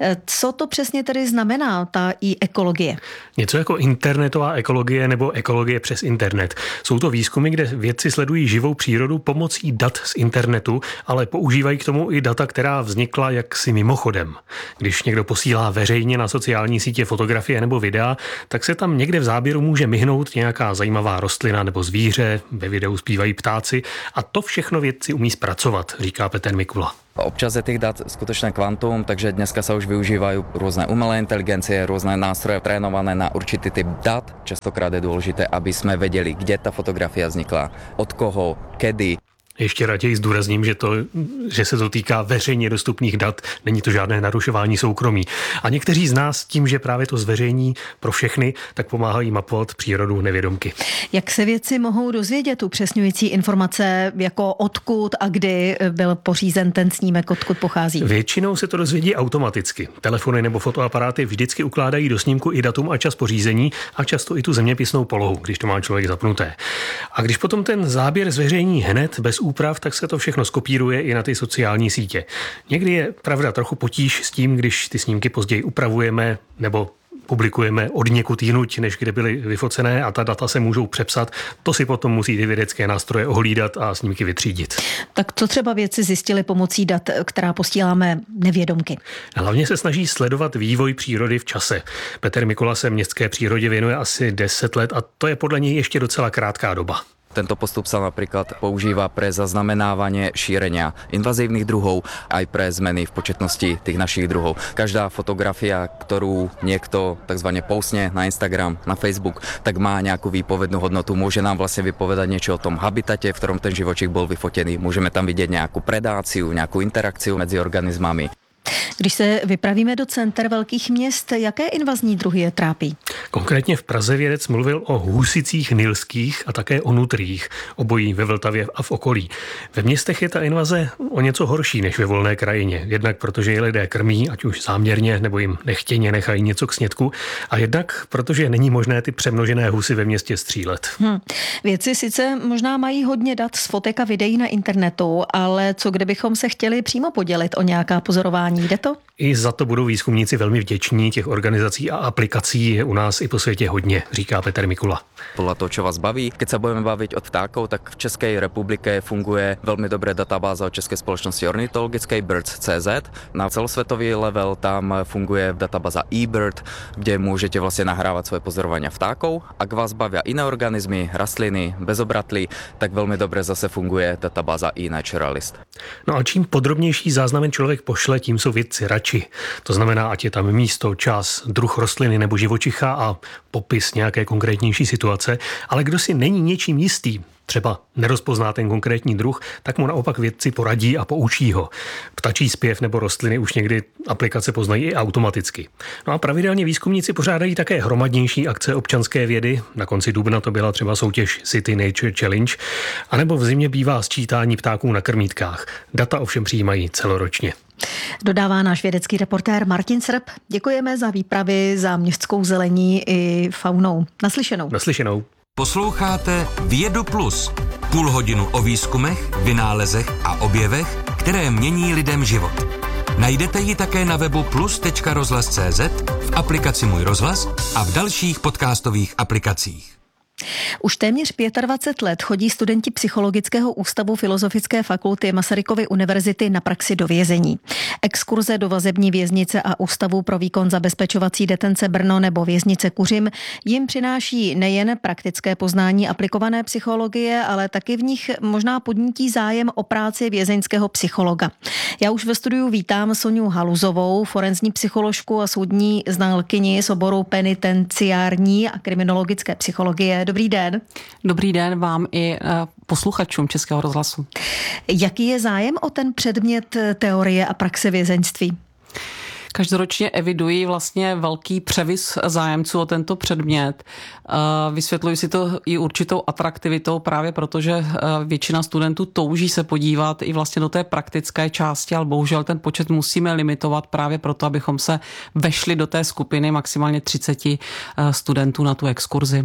Co to přesně tedy znamená ta e-ekologie?
Něco jako internetová ekologie nebo ekologie přes internet. Jsou to výzkumy, kde vědci sledují živou přírodu pomocí dat z internetu, ale používají k tomu i data, která vznikla jaksi mimochodem. Když někdo posílá veřejně na sociální sítě fotografie nebo videa, tak se tam někde v záběru může myhnout nějaká zajímavá rostlina nebo zvíře, ve videu zpívají ptáci a to všechno vědci umí zpracovat, říká Petr Mikula.
Občas je tých dát skutočné kvantum, takže dneska sa už využívajú rôzne umelé inteligencie, rôzne nástroje trénované na určitý typ dát. Častokrát je dôležité, aby sme vedeli, kde ta fotografia vznikla, od koho, kedy.
Ještě raději zdůrazním, že, to, že se to týká veřejně dostupných dat, není to žádné narušování soukromí. A někteří z nás tím, že právě to zveřejní pro všechny, tak pomáhají mapovat přírodu nevědomky.
Jak se vědci mohou dozvědět upřesňující informace, jako odkud a kdy byl pořízen ten snímek, odkud pochází?
Většinou se to dozvědí automaticky. Telefony nebo fotoaparáty vždycky ukládají do snímku i datum a čas pořízení a často i tu zeměpisnou polohu, když to má člověk zapnuté. A když potom ten záběr zveřejní hned bez úprav, tak se to všechno skopíruje i na ty sociální sítě. Někdy je pravda trochu potíž s tím, když ty snímky později upravujeme nebo publikujeme od někud jinuť, než kde byly vyfocené a ta data se můžou přepsat. To si potom musí ty vědecké nástroje ohlídat a snímky vytřídit.
Tak co třeba vědci zjistili pomocí dat, která posíláme nevědomky?
Hlavně se snaží sledovat vývoj přírody v čase. Petr Mikula se městské přírodě věnuje asi deset let a to je podle něj ještě docela krátká doba.
Tento postup sa napríklad používa pre zaznamenávanie šírenia invazívnych druhov aj pre zmeny v početnosti tých našich druhov. Každá fotografia, ktorú niekto takzvané postne na Instagram, na Facebook, tak má nejakú výpovednú hodnotu. Môže nám vlastne vypovedať niečo o tom habitate, v ktorom ten živočík bol vyfotený. Môžeme tam vidieť nejakú predáciu, nejakú interakciu medzi organizmami.
Když se vypravíme do center velkých měst, jaké invazní druhy je trápí?
Konkrétně v Praze vědec mluvil o husicích nilských a také o nutriích, obojí ve Vltavě a v okolí. Ve městech je ta invaze o něco horší než ve volné krajině. Jednak protože je lidé krmí, ať už záměrně nebo jim nechtěně nechají něco k snědku, a jednak protože není možné ty přemnožené husy ve městě střílet.
Hmm. Vědci sice možná mají hodně dat z fotek a videí na internetu, ale co kdybychom se chtěli přímo podělit o nějaká pozorování? Jde to?
I za to budou výzkumníci velmi vděční. Těch organizací a aplikací je u nás i po světě hodně, říká Petr Mikula.
Podľa toho, čo vás baví. Keď sa budeme baviť od vtákov, tak v Českej republike funguje veľmi dobré databáza od Českej spoločnosti ornitologickej birds bodka cé zet. Na celosvetový level tam funguje databáza eBird, kde môžete vlastne nahrávať svoje pozorovania vtákov. Ak vás bavia iné organizmy, rastliny, bezobratlí, tak veľmi dobre zase funguje databáza eNaturalist.
No a čím podrobnější záznamen člověk pošle, tím jsou vědci radši. To znamená, ať je tam místo, čas, druh rostliny nebo živočicha a popis nějaké konkrétnější situace, ale kdo si není něčím jistý, třeba nerozpozná ten konkrétní druh, tak mu naopak vědci poradí a poučí ho. Ptačí zpěv nebo rostliny už někdy aplikace poznají i automaticky. No a pravidelně výzkumníci pořádají také hromadnější akce občanské vědy. Na konci dubna to byla třeba soutěž City Nature Challenge, anebo v zimě bývá sčítání ptáků na krmítkách. Data ovšem přijímají celoročně.
Dodává náš vědecký reportér Martin Srb. Děkujeme za výpravy za městskou zelení i faunou. Naslyšenou.
Naslyšenou.
Posloucháte Vědu Plus. Půl hodinu o výzkumech, vynálezech a objevech, které mění lidem život. Najdete ji také na webu plus tečka rozhlas tečka cé zet, v aplikaci Můj rozhlas a v dalších podcastových aplikacích.
Už téměř dvacet pět let chodí studenti Psychologického ústavu Filozofické fakulty Masarykovy univerzity na praxi do vězení. Exkurze do vazební věznice a Ústavu pro výkon zabezpečovací detence Brno nebo věznice Kuřim jim přináší nejen praktické poznání aplikované psychologie, ale taky v nich možná podnítí zájem o práci vězeňského psychologa. Já už ve studiu vítám Soňu Haluzovou, forenzní psycholožku a soudní znalkyni z oboru penitenciární a kriminologické psychologie. Dobrý den.
Dobrý den vám i posluchačům Českého rozhlasu.
Jaký je zájem o ten předmět teorie a praxe vězeňství?
Každoročně evidují vlastně velký převis zájemců o tento předmět. Vysvětluji si to i určitou atraktivitou právě proto, že většina studentů touží se podívat i vlastně do té praktické části, ale bohužel ten počet musíme limitovat právě proto, abychom se vešli do té skupiny maximálně třicet studentů na tu exkurzi.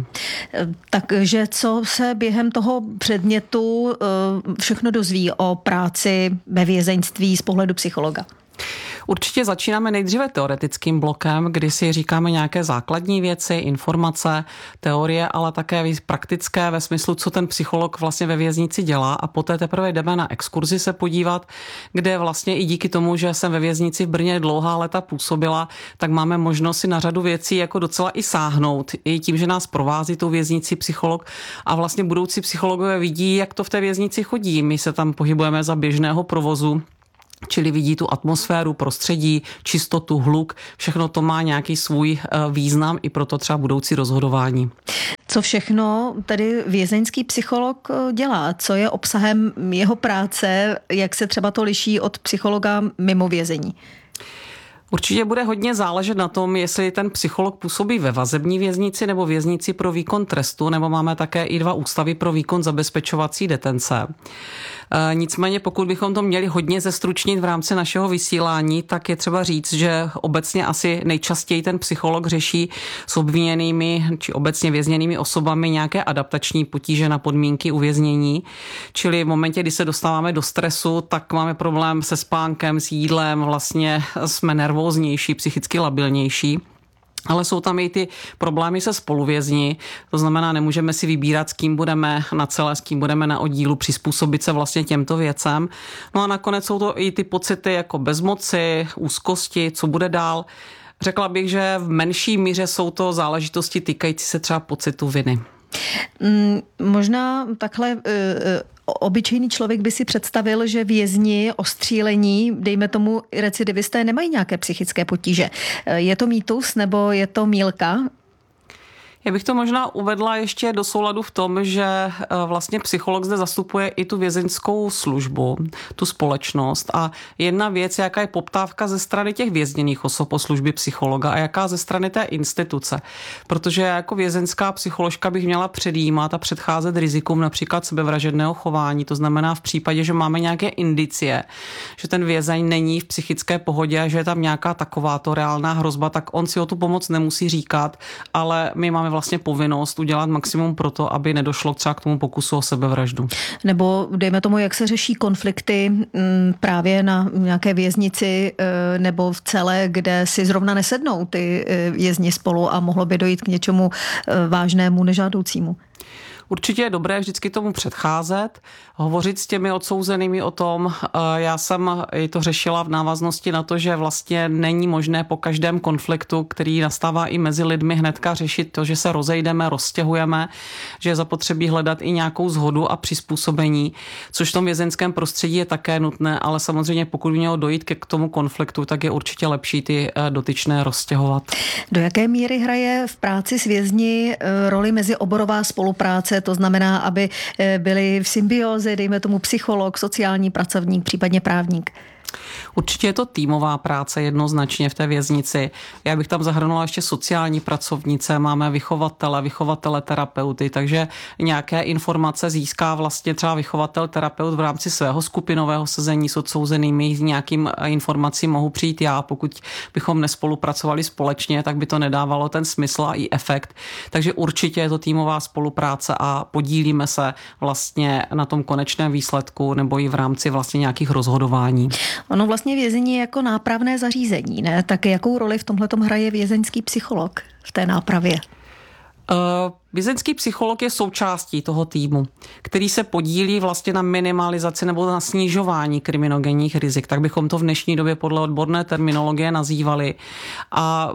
Takže co se během toho předmětu všechno dozví o práci ve vězeňství z pohledu psychologa?
Určitě začínáme nejdříve teoretickým blokem, kdy si říkáme nějaké základní věci, informace, teorie, ale také praktické ve smyslu, co ten psycholog vlastně ve věznici dělá, a poté teprve jdeme na exkurzi se podívat, kde vlastně i díky tomu, že jsem ve věznici v Brně dlouhá léta působila, tak máme možnost si na řadu věcí jako docela i sáhnout. I tím, že nás provází tou věznici psycholog a vlastně budoucí psychologové vidí, jak to v té věznici chodí. My se tam pohybujeme za běžného provozu, čili vidí tu atmosféru, prostředí, čistotu, hluk, všechno to má nějaký svůj význam i pro to třeba budoucí rozhodování.
Co všechno tedy vězeňský psycholog dělá? Co je obsahem jeho práce? Jak se třeba to liší od psychologa mimo vězení?
Určitě bude hodně záležet na tom, jestli ten psycholog působí ve vazební věznici nebo věznici pro výkon trestu, nebo máme také i dva ústavy pro výkon zabezpečovací detence. Nicméně pokud bychom to měli hodně zestručnit v rámci našeho vysílání, tak je třeba říct, že obecně asi nejčastěji ten psycholog řeší s obviněnými či obecně vězněnými osobami nějaké adaptační potíže na podmínky uvěznění. Čili v momentě, kdy se dostáváme do stresu, tak máme problém se spánkem, s jídlem, vlastně jsme nervóznější, psychicky labilnější. Ale jsou tam i ty problémy se spoluvězni, to znamená, nemůžeme si vybírat, s kým budeme na celé, s kým budeme na oddílu, přizpůsobit se vlastně těmto věcem. No a nakonec jsou to i ty pocity jako bezmoci, úzkosti, co bude dál. Řekla bych, že v menší míře jsou to záležitosti týkající se třeba pocitu viny.
Mm, možná takhle... Uh, Obyčejný člověk by si představil, že vězni, ostřílení, dejme tomu recidivisté, nemají nějaké psychické potíže. Je to mýtus nebo je to mýlka?
Já bych to možná uvedla ještě do souladu v tom, že vlastně psycholog zde zastupuje i tu vězeňskou službu, tu společnost, a jedna věc, jaká je poptávka ze strany těch vězněných osob o služby psychologa a jaká ze strany té instituce. Protože jako vězeňská psycholožka bych měla předjímat a předcházet rizikům například sebevražedného chování. To znamená v případě, že máme nějaké indicie, že ten vězeň není v psychické pohodě a že je tam nějaká takováto reálná hrozba, tak on si o tu pomoc nemusí říkat, ale my máme vlastně povinnost udělat maximum pro to, aby nedošlo třeba k tomu pokusu o sebevraždu.
Nebo dejme tomu, jak se řeší konflikty právě na nějaké věznici nebo v celé, kde si zrovna nesednou ty vězni spolu a mohlo by dojít k něčemu vážnému, nežádoucímu.
Určitě je dobré vždycky tomu předcházet, hovořit s těmi odsouzenými o tom. Já jsem i to řešila v návaznosti na to, že vlastně není možné po každém konfliktu, který nastává i mezi lidmi, hnedka řešit to, že se rozejdeme, roztěhujeme, že je zapotřebí hledat i nějakou shodu a přizpůsobení, což v tom vězeňském prostředí je také nutné, ale samozřejmě pokud by mělo dojít k tomu konfliktu, tak je určitě lepší ty dotyčné roztěhovat.
Do jaké míry hraje v práci s vězni roli mezioborová spolupráce? To znamená, aby byli v symbioze, dejme tomu psycholog, sociální pracovník, případně právník.
Určitě je to týmová práce jednoznačně v té věznici. Já bych tam zahrnula ještě sociální pracovnice, máme vychovatele, vychovatele terapeuty, takže nějaké informace získá vlastně třeba vychovatel terapeut v rámci svého skupinového sezení s odsouzenými, nějakým informacím mohu přijít já, pokud bychom nespolupracovali společně, tak by to nedávalo ten smysl a i efekt. Takže určitě je to týmová spolupráce a podílíme se vlastně na tom konečném výsledku nebo i v rámci vlastně nějakých rozhodování.
Ono vlastně vězení je jako nápravné zařízení, ne? Tak jakou roli v tomhletom hraje vězeňský psycholog v té nápravě?
Uh, Vězeňský psycholog je součástí toho týmu, který se podílí vlastně na minimalizaci nebo na snižování kriminogenních rizik. Tak bychom to v dnešní době podle odborné terminologie nazývali. A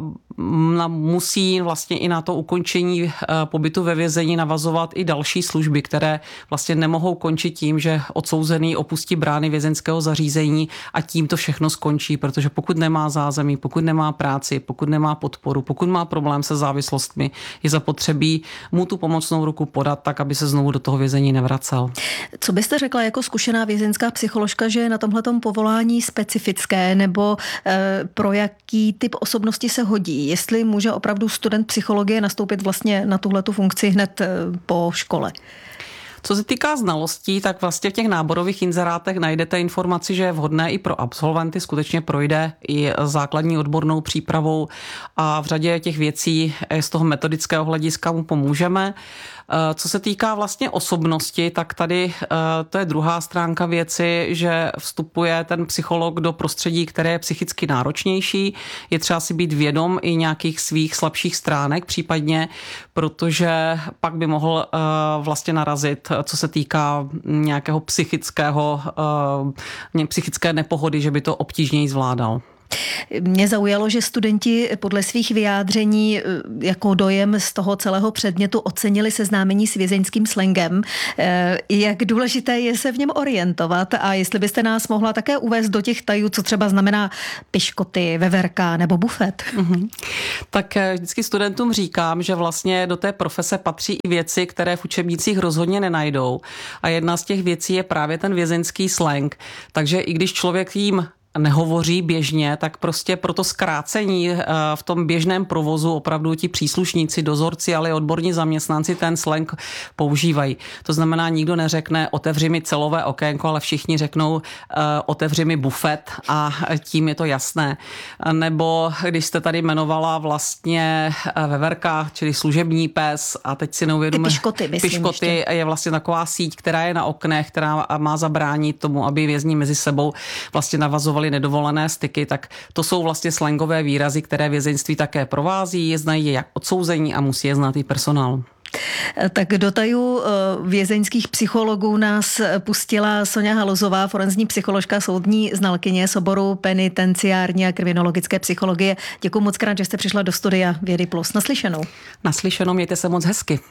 musí vlastně i na to ukončení pobytu ve vězení navazovat i další služby, které vlastně nemohou končit tím, že odsouzený opustí brány vězeňského zařízení a tím to všechno skončí, protože pokud nemá zázemí, pokud nemá práci, pokud nemá podporu, pokud má problém se závislostmi, je zapotřebí mu tu pomocnou ruku podat tak, aby se znovu do toho vězení nevracel.
Co byste řekla jako zkušená vězeňská psycholožka, že je na tomhletom povolání specifické, nebo e, pro jaký typ osobnosti se hodí? Jestli může opravdu student psychologie nastoupit vlastně na tuhletu funkci hned e, po škole?
Co se týká znalostí, tak vlastně v těch náborových inzerátech najdete informaci, že je vhodné i pro absolventy, skutečně projde i základní odbornou přípravou a v řadě těch věcí z toho metodického hlediska mu pomůžeme. Co se týká vlastně osobnosti, tak tady to je druhá stránka věci, že vstupuje ten psycholog do prostředí, které je psychicky náročnější. Je třeba si být vědom i nějakých svých slabších stránek případně, protože pak by mohl vlastně narazit, co se týká nějakého psychického, psychické nepohody, že by to obtížněji zvládal.
Mě zaujalo, že studenti podle svých vyjádření jako dojem z toho celého předmětu ocenili seznámení s vězeňským slangem. Jak důležité je se v něm orientovat a jestli byste nás mohla také uvést do těch tajů, co třeba znamená piškoty, veverka nebo bufet.
Mm-hmm. Tak vždycky studentům říkám, že vlastně do té profese patří i věci, které v učebnicích rozhodně nenajdou. A jedna z těch věcí je právě ten vězeňský slang. Takže i když člověk jim nehovoří běžně, tak prostě pro to zkrácení v tom běžném provozu opravdu ti příslušníci, dozorci, ale i odborní zaměstnanci ten slang používají. To znamená, nikdo neřekne otevři mi celové okénko, ale všichni řeknou otevři mi bufet a tím je to jasné. Nebo když jste tady jmenovala vlastně veverka, čili služební pes a teď si neuvědomíme.
Piškoty, myslím,
piškoty
ještě.
Je vlastně taková síť, která je na oknech, která má zabránit tomu, aby vězni mezi sebou vlastně navazovali nedovolené styky, tak to jsou vlastně slangové výrazy, které vězeňství také provází, je znají jak odsouzení a musí je znát i personál.
Tak do tajů vězeňských psychologů nás pustila Soňa Haluzová, forenzní psycholožka, soudní znalkyně z oboru penitenciární a kriminologické psychologie. Děkuji moc krát, že jste přišla do studia Vědy Plus. Naslyšenou.
Naslyšenou, mějte se moc hezky.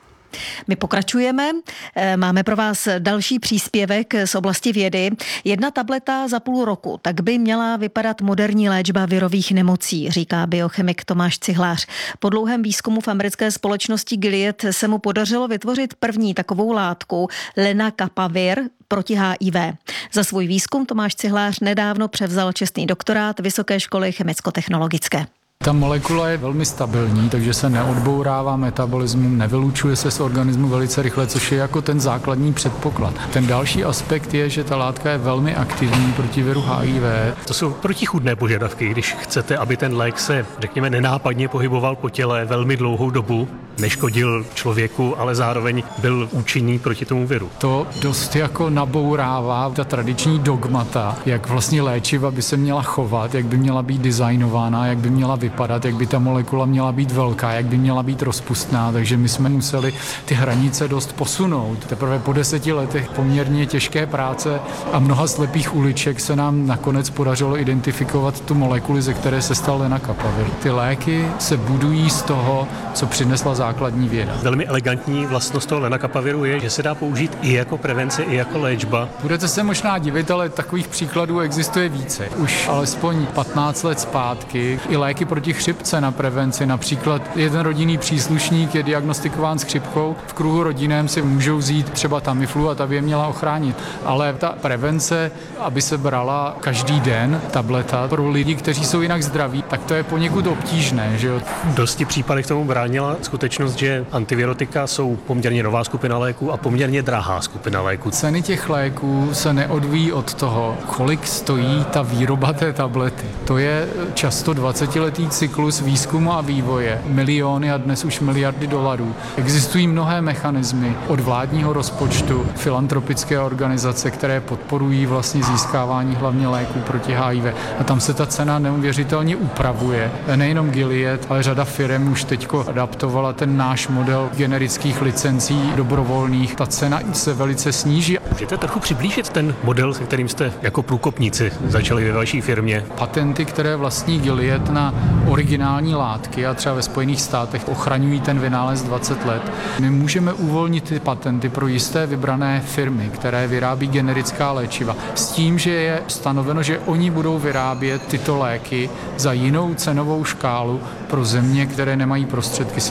My pokračujeme. Máme pro vás další příspěvek z oblasti vědy. Jedna tableta za půl roku, tak by měla vypadat moderní léčba virových nemocí, říká biochemik Tomáš Cihlář. Po dlouhém výzkumu v americké společnosti Gilead se mu podařilo vytvořit první takovou látku lenacapavir proti H I V. Za svůj výzkum Tomáš Cihlář nedávno převzal čestný doktorát Vysoké školy chemicko-technologické.
Ta molekula je velmi stabilní, takže se neodbourává metabolismu, nevylučuje se z organismu velice rychle, což je jako ten základní předpoklad. Ten další aspekt je, že ta látka je velmi aktivní proti viru H I V.
To jsou protichůdné požadavky, když chcete, aby ten lék se, řekněme, nenápadně pohyboval po těle velmi dlouhou dobu, neškodil člověku, ale zároveň byl účinný proti tomu viru.
To dost jako nabourává ta tradiční dogmata, jak vlastně léčiva by se měla chovat, jak by měla být designována, jak by měla vypadat, jak by ta molekula měla být velká, jak by měla být rozpustná, takže my jsme museli ty hranice dost posunout. Teprve po deseti letech poměrně těžké práce a mnoha slepých uliček se nám nakonec podařilo identifikovat tu molekuli, ze které se stal lenacapavir. Ty léky se budují z toho, co přinesla základní věda.
Velmi elegantní vlastnost toho lenacapaviru je, že se dá použít i jako prevence, i jako léčba.
Budete se možná divit, ale takových příkladů existuje více. Už alespoň patnáct let zpátky i léky proti chřipce na prevenci. Například jeden rodinný příslušník je diagnostikován s chřipkou, v kruhu rodinném si můžou vzít třeba Tamiflu a ta by je měla ochránit. Ale ta prevence, aby se brala každý den tableta pro lidi, kteří jsou jinak zdraví, tak to je poněkud obtížné, že jo?
V dosti případech tomu bránila skutečnost, že antivirotika jsou poměrně nová skupina léků a poměrně drahá skupina léků.
Ceny těch léků se neodvíjí od toho, kolik stojí ta výroba té tablety. To je často dvacetiletý cyklus výzkumu a vývoje, miliony a dnes už miliardy dolarů. Existují mnohé mechanismy od vládního rozpočtu, filantropické organizace, které podporují vlastně získávání hlavně léků proti H I V. A tam se ta cena neuvěřitelně upravuje. Nejenom Gilead, ale řada firem už teďko adaptovala ten náš model generických licencí dobrovolných. Ta cena se velice sníží.
Můžete trochu přiblížit ten model, se kterým jste jako průkopníci začali ve vaší firmě?
Patenty, které vlastní Gilead na originální látky a třeba ve Spojených státech ochraňují ten vynález dvacet let. My můžeme uvolnit ty patenty pro jisté vybrané firmy, které vyrábí generická léčiva. S tím, že je stanoveno, že oni budou vyrábět tyto léky za jinou cenovou škálu pro země, které nemají prostředky si je nakoupit.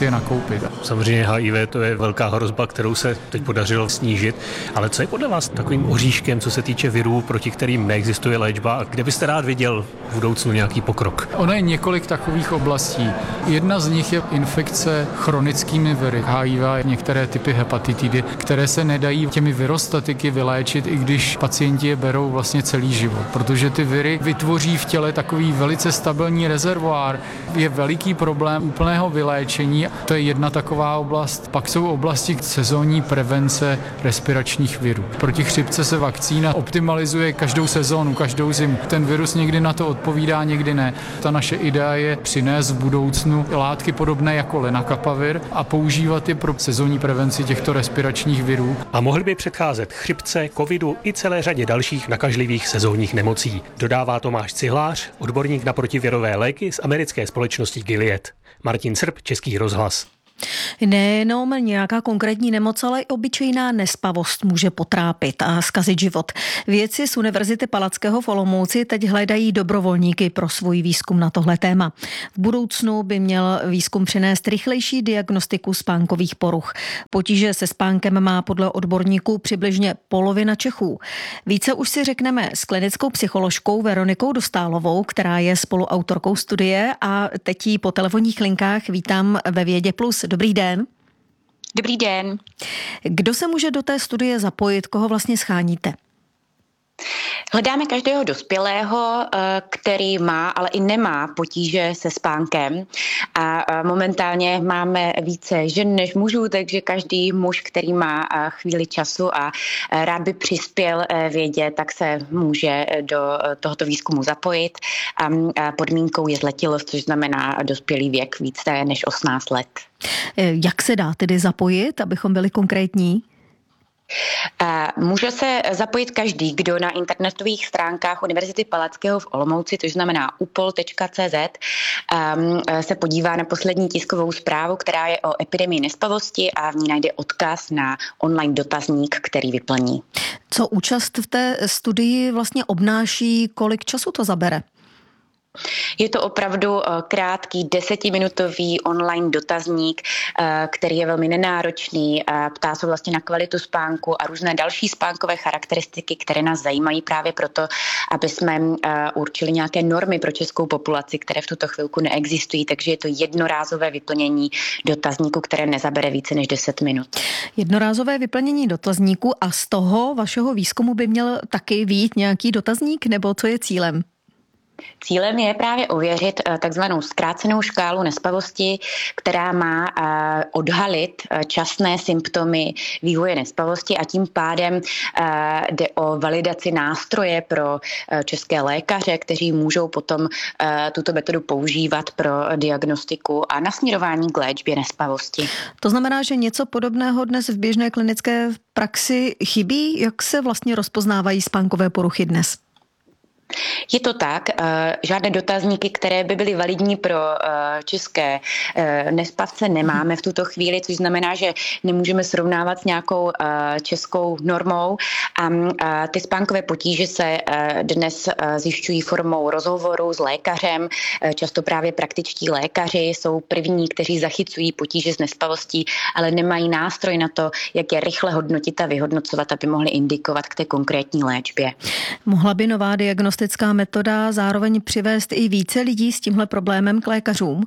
pochopit.
Samozřejmě H I V to je velká hrozba, kterou se teď podařilo snížit, ale co je podle vás takovým oříškem, co se týče virů, proti kterým neexistuje léčba a kde byste rád viděl v budoucnu nějaký pokrok?
Ono je několik takových oblastí. Jedna z nich je infekce chronickými viry, H I V, některé typy hepatitidy, které se nedají těmi virostatiky vyléčit, i když pacienti je berou vlastně celý život, protože ty viry vytvoří v těle takový velice stabilní rezervoár. Je veliký problém úplného vyléčení, to je jedna taková oblast. Pak jsou oblasti sezónní prevence respiračních virů. Proti chřipce se vakcína optimalizuje každou sezónu, každou zimu. Ten virus někdy na to odpovídá, někdy ne. Ta naše idea je přinést v budoucnu látky podobné jako lenacapavir a používat je pro sezónní prevenci těchto respiračních virů.
A mohly by předcházet chřipce, covidu i celé řadě dalších nakažlivých sezónních nemocí. Dodává Tomáš Cihlář, odborník na protivirové léky z americké společnosti Gilead. Martin Srb, Český rozhlas.
Nejenom nějaká konkrétní nemoc, ale i obyčejná nespavost může potrápit a zkazit život. Vědci z Univerzity Palackého v Olomouci teď hledají dobrovolníky pro svůj výzkum na tohle téma. V budoucnu by měl výzkum přinést rychlejší diagnostiku spánkových poruch. Potíže se spánkem má podle odborníků přibližně polovina Čechů. Více už si řekneme s klinickou psycholožkou Veronikou Dostálovou, která je spoluautorkou studie, a teď ji po telefonních linkách vítám ve Vědě Plus. Dobrý den.
Dobrý den.
Kdo se může do té studie zapojit, koho vlastně scháníte?
Hledáme každého dospělého, který má, ale i nemá potíže se spánkem. A momentálně máme více žen než mužů, takže každý muž, který má chvíli času a rád by přispěl vědě, tak se může do tohoto výzkumu zapojit. A podmínkou je zletilost, což znamená dospělý věk více než osmnáct let.
Jak se dá tedy zapojit, abychom byli konkrétní?
Může se zapojit každý, kdo na internetových stránkách Univerzity Palackého v Olomouci, což znamená upol tečka cé zet, se podívá na poslední tiskovou zprávu, která je o epidemii nespavosti, a v ní najde odkaz na online dotazník, který vyplní.
Co účast v té studii vlastně obnáší, kolik času to zabere?
Je to opravdu krátký desetiminutový online dotazník, který je velmi nenáročný, ptá se vlastně na kvalitu spánku a různé další spánkové charakteristiky, které nás zajímají právě proto, aby jsme určili nějaké normy pro českou populaci, které v tuto chvilku neexistují, takže je to jednorázové vyplnění dotazníku, které nezabere více než deset minut.
Jednorázové vyplnění dotazníku, a z toho vašeho výzkumu by měl taky vyjít nějaký dotazník, nebo co je cílem?
Cílem je právě ověřit takzvanou zkrácenou škálu nespavosti, která má odhalit časné symptomy vývoje nespavosti, a tím pádem jde o validaci nástroje pro české lékaře, kteří můžou potom tuto metodu používat pro diagnostiku a nasměrování k léčbě nespavosti.
To znamená, že něco podobného dnes v běžné klinické praxi chybí? Jak se vlastně rozpoznávají spánkové poruchy dnes?
Je to tak, žádné dotazníky, které by byly validní pro české nespavce, nemáme v tuto chvíli, což znamená, že nemůžeme srovnávat s nějakou českou normou, a ty spánkové potíže se dnes zjišťují formou rozhovoru s lékařem. Často právě praktičtí lékaři jsou první, kteří zachycují potíže s nespavostí, ale nemají nástroj na to, jak je rychle hodnotit a vyhodnocovat, aby mohli indikovat k té konkrétní léčbě.
Mohla by nová diagnostická metoda zároveň přivést i více lidí s tímhle problémem k lékařům?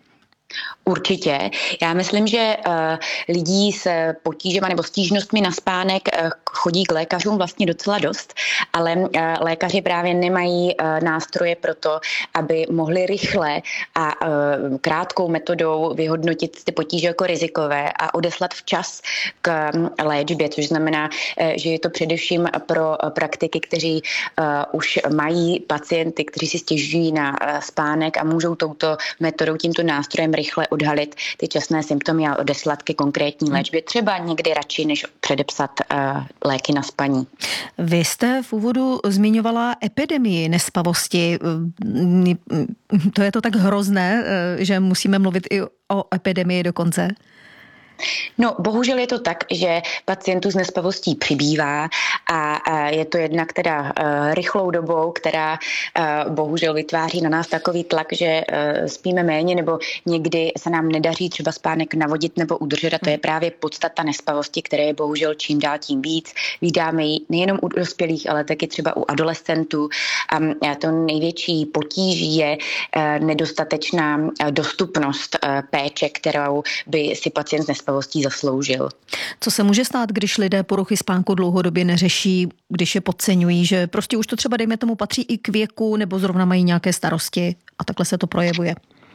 Určitě. Já myslím, že uh, lidí s potížemi nebo stížnostmi na spánek uh, chodí k lékařům vlastně docela dost, ale uh, lékaři právě nemají uh, nástroje pro to, aby mohli rychle a uh, krátkou metodou vyhodnotit ty potíže jako rizikové a odeslat včas k um, léčbě, což znamená, uh, že je to především pro uh, praktiky, kteří uh, už mají pacienty, kteří si stěžují na uh, spánek a můžou touto metodou, tímto nástrojem rychle odhalit ty časné symptomy a odeslat ke konkrétní léčbě, třeba někdy radši, než předepsat uh, léky na spaní.
Vy jste v úvodu zmiňovala epidemii nespavosti. To je to tak hrozné, že musíme mluvit i o epidemii dokonce?
No, bohužel je to tak, že pacientů s nespavostí přibývá a je to jednak teda rychlou dobou, která bohužel vytváří na nás takový tlak, že spíme méně nebo někdy se nám nedaří třeba spánek navodit nebo udržet a to je právě podstata nespavosti, které je bohužel čím dál tím víc. Vídáme ji nejenom u dospělých, ale taky třeba u adolescentů. A to největší potíží je nedostatečná dostupnost péče, kterou by si pacient s nespavostí zasloužil.
Co se může stát, když lidé poruchy spánku dlouhodobě neřeší, když je podceňují, že prostě už to třeba, dejme tomu, patří i k věku nebo zrovna mají nějaké starosti a takhle se to projevuje?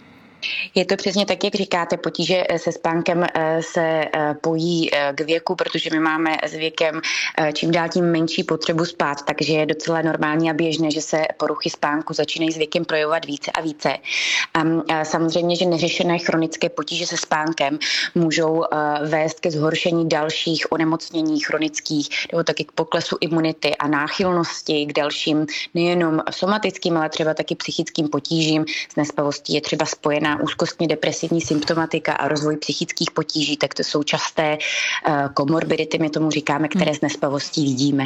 Je to přesně tak, jak říkáte, potíže se spánkem se pojí k věku, protože my máme s věkem čím dál tím menší potřebu spát, takže je docela normální a běžné, že se poruchy spánku začínají s věkem projevovat více a více. A samozřejmě, že neřešené chronické potíže se spánkem můžou vést ke zhoršení dalších onemocnění chronických, nebo taky k poklesu imunity a náchylnosti k dalším nejenom somatickým, ale třeba taky psychickým potížím. S nespavostí je třeba spojená úzkostně depresivní symptomatika a rozvoj psychických potíží, tak to jsou časté komorbidity, my tomu říkáme, které s nespavostí vidíme.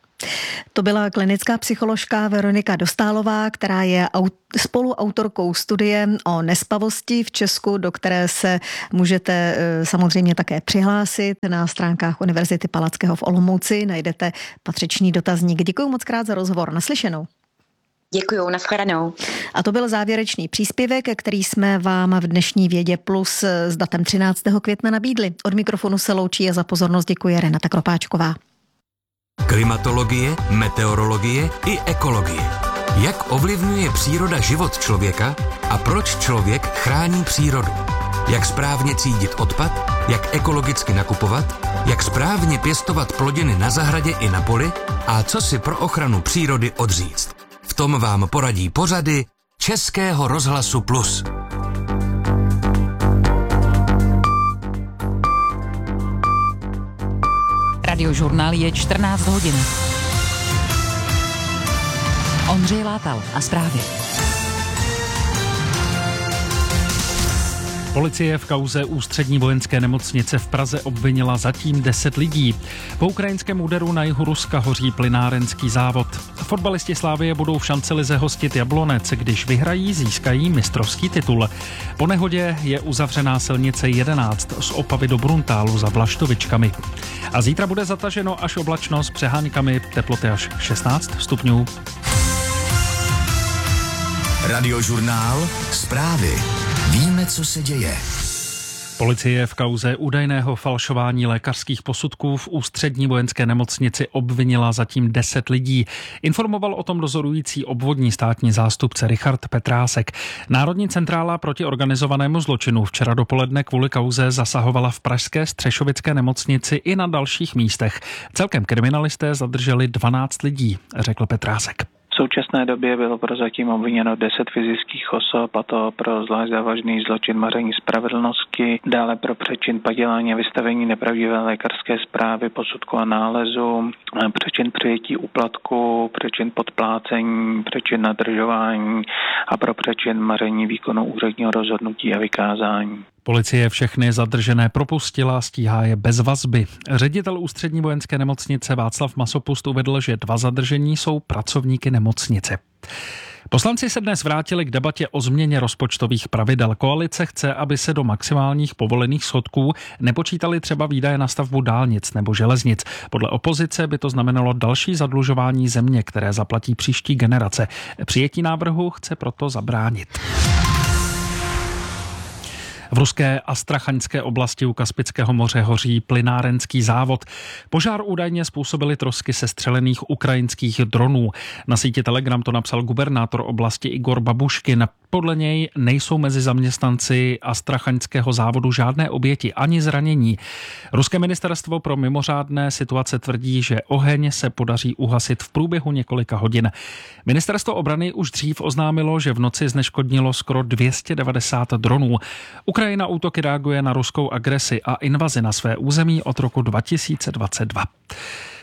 To byla klinická psycholožka Veronika Dostálová, která je spoluautorkou studie o nespavosti v Česku, do které se můžete samozřejmě také přihlásit. Na stránkách Univerzity Palackého v Olomouci najdete patřičný dotazník. Děkuji moc krát za rozhovor. Naslyšenou.
Děkuju, nashledanou.
A to byl závěrečný příspěvek, který jsme vám v dnešní Vědě Plus s datem třináctého května nabídli. Od mikrofonu se loučí a za pozornost děkuje Renata Kropáčková.
Klimatologie, meteorologie i ekologie. Jak ovlivňuje příroda život člověka a proč člověk chrání přírodu? Jak správně třídit odpad, jak ekologicky nakupovat, jak správně pěstovat plodiny na zahradě i na poli a co si pro ochranu přírody odříct. V tom vám poradí pořady Českého rozhlasu Plus.
Radiožurnál je čtrnáct hodin. Ondřej Látal a zprávy.
Policie v kauze Ústřední vojenské nemocnice v Praze obvinila zatím deset lidí. Po ukrajinském úderu na jihu Ruska hoří plynárenský závod. Fotbalisti Slavie budou v šancelize hostit Jablonec, když vyhrají, získají mistrovský titul. Po nehodě je uzavřená silnice jedenáct z Opavy do Bruntálu za Vlaštovičkami. A zítra bude zataženo až oblačno s přeháňkami, teploty až šestnáct stupňů.
Radiožurnál, zprávy. Víme, co se děje.
Policie v kauze údajného falšování lékařských posudků v Ústřední vojenské nemocnici obvinila zatím deset lidí. Informoval o tom dozorující obvodní státní zástupce Richard Petrásek. Národní centrála proti organizovanému zločinu včera dopoledne kvůli kauze zasahovala v pražské Střešovické nemocnici i na dalších místech. Celkem kriminalisté zadrželi dvanáct lidí, řekl Petrásek.
V současné době bylo prozatím obviněno deset fyzických osob, a to pro zvlášť závažný zločin maření spravedlnosti, dále pro přečin padělání a vystavení nepravdivé lékařské zprávy, posudku a nálezu, přečin přijetí úplatku, přečin podplácení, přečin nadržování a pro přečin maření výkonu úředního rozhodnutí a vykázání.
Policie všechny zadržené propustila, stíhá je bez vazby. Ředitel Ústřední vojenské nemocnice Václav Masopust uvedl, že dva zadržení jsou pracovníky nemocnice. Poslanci se dnes vrátili k debatě o změně rozpočtových pravidel. Koalice chce, aby se do maximálních povolených schodků nepočítali třeba výdaje na stavbu dálnic nebo železnic. Podle opozice by to znamenalo další zadlužování země, které zaplatí příští generace. Přijetí návrhu chce proto zabránit. V ruské Astrachaňské oblasti u Kaspického moře hoří plynárenský závod. Požár údajně způsobily trosky sestřelených ukrajinských dronů. Na síti Telegram to napsal gubernátor oblasti Igor Babuškin. Podle něj nejsou mezi zaměstnanci Astrachaňského závodu žádné oběti ani zranění. Ruské ministerstvo pro mimořádné situace tvrdí, že oheň se podaří uhasit v průběhu několika hodin. Ministerstvo obrany už dřív oznámilo, že v noci zneškodnilo skoro dvě stě devadesát dronů. Ukrajina útoky reaguje na ruskou agresi a invazi na své území od roku dva tisíce dvacet dva.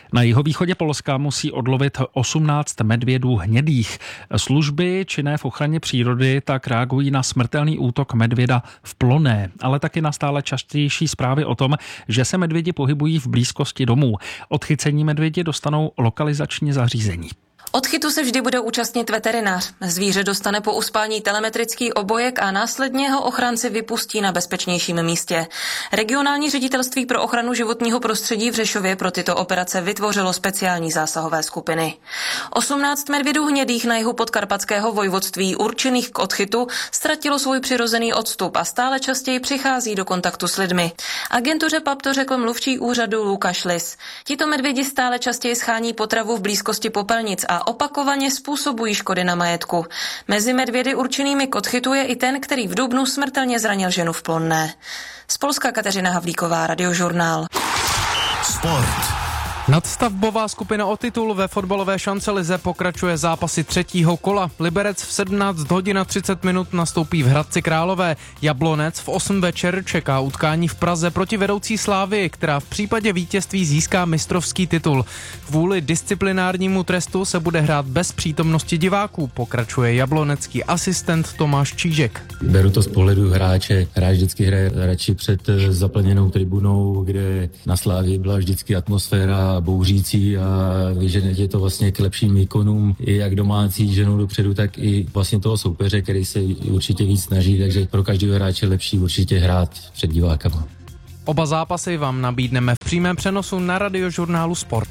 Na jihovýchodě Polska musí odlovit osmnáct medvědů hnědých. Služby činné v ochraně přírody tak reagují na smrtelný útok medvěda v Ploné, ale taky na stále častější zprávy o tom, že se medvědi pohybují v blízkosti domů. Odchycení medvědi dostanou lokalizační zařízení.
Odchytu se vždy bude účastnit veterinář. Zvíře dostane po uspání telemetrický obojek a následně ho ochránci vypustí na bezpečnějším místě. Regionální ředitelství pro ochranu životního prostředí v Řešově pro tyto operace vytvořilo speciální zásahové skupiny. osmnáct medvědů hnědých na jihu podkarpatského vojvodství určených k odchytu ztratilo svůj přirozený odstup a stále častěji přichází do kontaktu s lidmi. Agentuře P A P to řekl mluvčí úřadu Lukáš Lis. Tito medvědi stále častěji schání potravu v blízkosti popelnic a opakovaně způsobují škody na majetku. Mezi medvědy určenými k odchytu je i ten, který v dubnu smrtelně zranil ženu v Plonné. Z Polska Kateřina Havlíková, Radiožurnál.
Sport. Nadstavbová skupina o titul ve fotbalové šancelize pokračuje zápasy třetího kola. Liberec v sedmnáct hodin a třicet minut nastoupí v Hradci Králové. Jablonec v osm večer čeká utkání v Praze proti vedoucí Slávii, která v případě vítězství získá mistrovský titul. Kvůli disciplinárnímu trestu se bude hrát bez přítomnosti diváků, pokračuje jablonecký asistent Tomáš Čížek.
Beru to z pohledu hráče. Hráč vždycky hraje radši před zaplněnou tribunou, kde na Slávii byla vždycky atmosféra bouřící a vyžene je to vlastně k lepším výkonům i jak domácí ženou dopředu, tak i vlastně toho soupeře, který se určitě víc snaží, takže pro každého hráče lepší určitě hrát před divákama.
Oba zápasy vám nabídneme v přímém přenosu na Radiožurnálu Sport.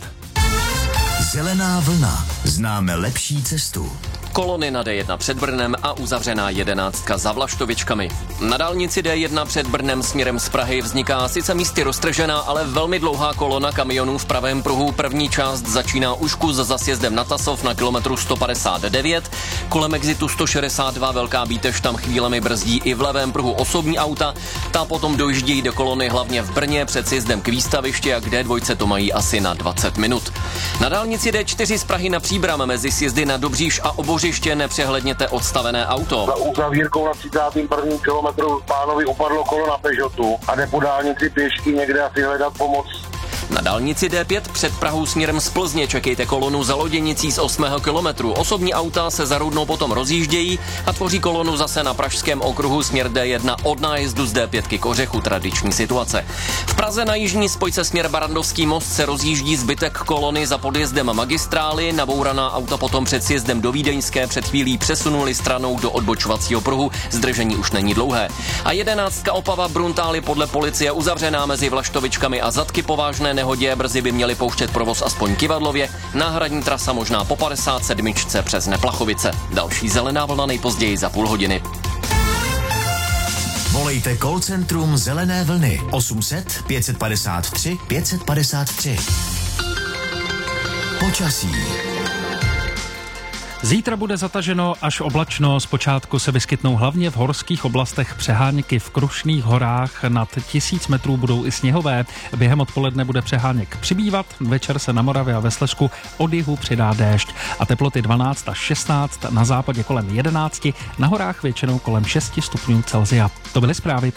Zelená vlna. Známe lepší cestu.
Kolony na D jedna před Brnem a uzavřená jedenáctka za Vlaštovičkami. Na dálnici D jedna před Brnem směrem z Prahy vzniká sice místy roztržená, ale velmi dlouhá kolona kamionů v pravém pruhu. První část začíná už kus za sjezdem na Tasov na kilometru sto padesát devět. Kolem exitu sto šedesát dva velká Bítež tam chvílemi brzdí i v levém pruhu osobní auta. Ta potom dojíždějí do kolony hlavně v Brně před sjezdem k výstavišti a k D dva to mají asi na dvacet minut. Na dálnici D čtyři z Prahy na Příbram mezi sjezdy na Dobříš a Obořiště nepřehledněte odstavené auto.
Za uzavírkou na třicátém prvním kilometru pánovi upadlo kolo na Peugeotu a jde po dálnici pěšky někde asi hledat pomoc.
Na dálnici D pět před Prahou směrem z Plzně čekejte kolonu za Loděnicí z osmého kilometru. Osobní auta se za Rudnou potom rozjíždějí a tvoří kolonu zase na pražském okruhu směr D jedna od nájezdu z D pět k Ořechu. Tradiční situace. V Praze na jižní spojce směr Barandovský most se rozjíždí zbytek kolony za podjezdem magistrály. Nabouraná auta potom před sjezdem do Vídeňské před chvílí přesunuli stranou do odbočovacího pruhu. Zdržení už není dlouhé. A jedenáctka Opava Bruntály podle policie uzavřená mezi Vlaštovičkami a Zadky po vážné nehodě. Brzy by měli pouštět provoz aspoň Kivadlově. Náhradní trasa možná po padesát sedm přes Neplachovice. Další zelená vlna nejpozději za půl hodiny.
Volejte call centrum Zelené vlny osm set pět padesát tři pět padesát tři. Počasí.
Zítra bude zataženo až oblačno, zpočátku se vyskytnou hlavně v horských oblastech přeháněky v Krušných horách, nad tisíc metrů budou i sněhové, během odpoledne bude přeháněk přibývat, večer se na Moravě a ve Slezsku od jihu přidá déšť a teploty dvanáct až šestnáct, na západě kolem jedenáct, na horách většinou kolem šest stupňů Celsia. To byly zprávy.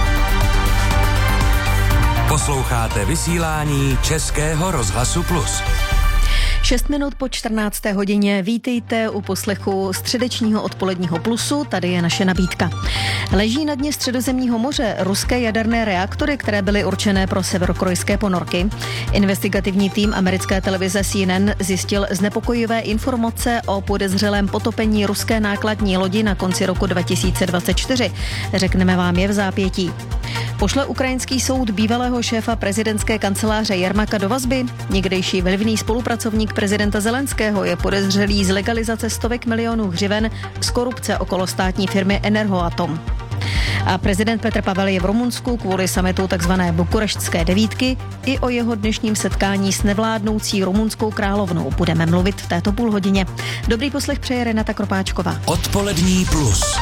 Posloucháte vysílání Českého rozhlasu Plus.
Šest minut po čtrnácté hodině vítejte u poslechu středečního odpoledního Plusu, tady je naše nabídka. Leží na dně Středozemního moře ruské jaderné reaktory, které byly určené pro severokorejské ponorky. Investigativní tým americké televize C N N zjistil znepokojivé informace o podezřelém potopení ruské nákladní lodi na konci roku dva tisíce dvacet čtyři. Řekneme vám je v zápětí. Pošle ukrajinský soud bývalého šéfa prezidentské kanceláře Jermaka do vazby. Někdejší vlivný spolupracovník prezidenta Zelenského je podezřelý z legalizace stovek milionů hřiven z korupce okolo státní firmy Energoatom. A prezident Petr Pavel je v Rumunsku kvůli summitu tzv. Bukureštské devítky. I o jeho dnešním setkání s nevládnoucí rumunskou královnou budeme mluvit v této půlhodině. Dobrý poslech přeje Renata Kropáčková.
Odpolední Plus.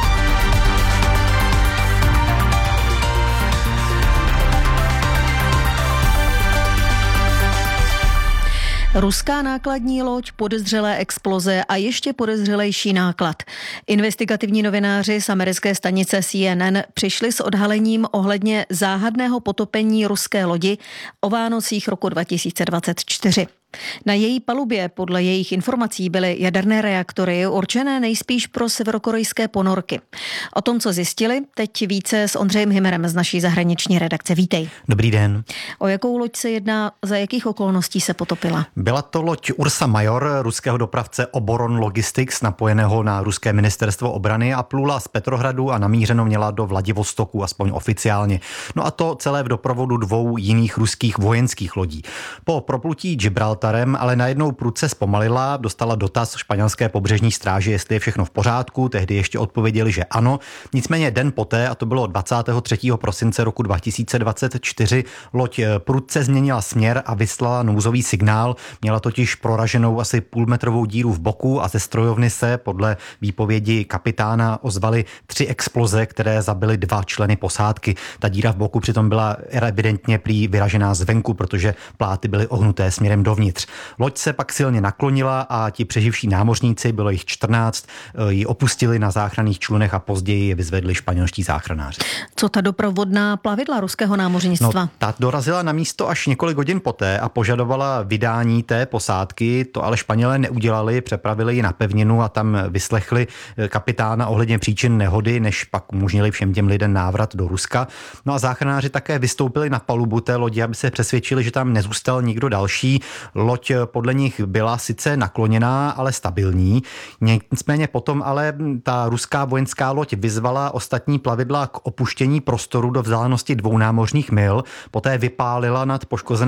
Ruská nákladní loď, podezřelé exploze a ještě podezřelejší náklad. Investigativní novináři z americké stanice C N N přišli s odhalením ohledně záhadného potopení ruské lodi o Vánocích roku dva tisíce dvacet čtyři. Na její palubě podle jejich informací byly jaderné reaktory určené nejspíš pro severokorejské ponorky. O tom, co zjistili, teď více s Ondřejem Hymerem z naší zahraniční redakce. Vítej.
Dobrý den.
O jakou loď se jedná, za jakých okolností se potopila?
Byla to loď Ursa Major, ruského dopravce Oboron Logistics, napojeného na ruské ministerstvo obrany a plula z Petrohradu a namířeno měla do Vladivostoku, aspoň oficiálně. No a to celé v doprovodu dvou jiných ruských vojenských lodí. Po proplutí Gibraltarem ale najednou prudce zpomalila, dostala dotaz španělské pobřežní stráže, jestli je všechno v pořádku, tehdy ještě odpověděli, že ano. Nicméně den poté, a to bylo dvacátého třetího prosince roku dva tisíce dvacet čtyři, loď prudce změnila směr a vyslala nouzový signál. Měla totiž proraženou asi půlmetrovou díru v boku a ze strojovny se podle výpovědi kapitána ozvaly tři exploze, které zabily dva členy posádky. Ta díra v boku přitom byla evidentně prý vyražená zvenku, protože pláty byly ohnuté směrem dovnitř. Loď se pak silně naklonila a ti přeživší námořníci, bylo jich čtrnáct, ji opustili na záchranných člunech a později je vyzvedli španělští záchranáři.
Co ta doprovodná plavidla ruského námořnictva?
No, ta dorazila na místo až několik hodin poté a požadovala vydání té posádky. To ale Španělé neudělali, přepravili ji na pevninu a tam vyslechli kapitána ohledně příčin nehody, než pak umožnili všem těm lidem návrat do Ruska. No a záchranáři také vystoupili na palubu té lodi, aby se přesvědčili, že tam nezůstal nikdo další. Loď podle nich byla sice nakloněná, ale stabilní. Nicméně potom ale ta ruská vojenská loď vyzvala ostatní plavidla k opuštění prostoru do vzdálenosti dvou námořních mil, poté vypálila nad poškozené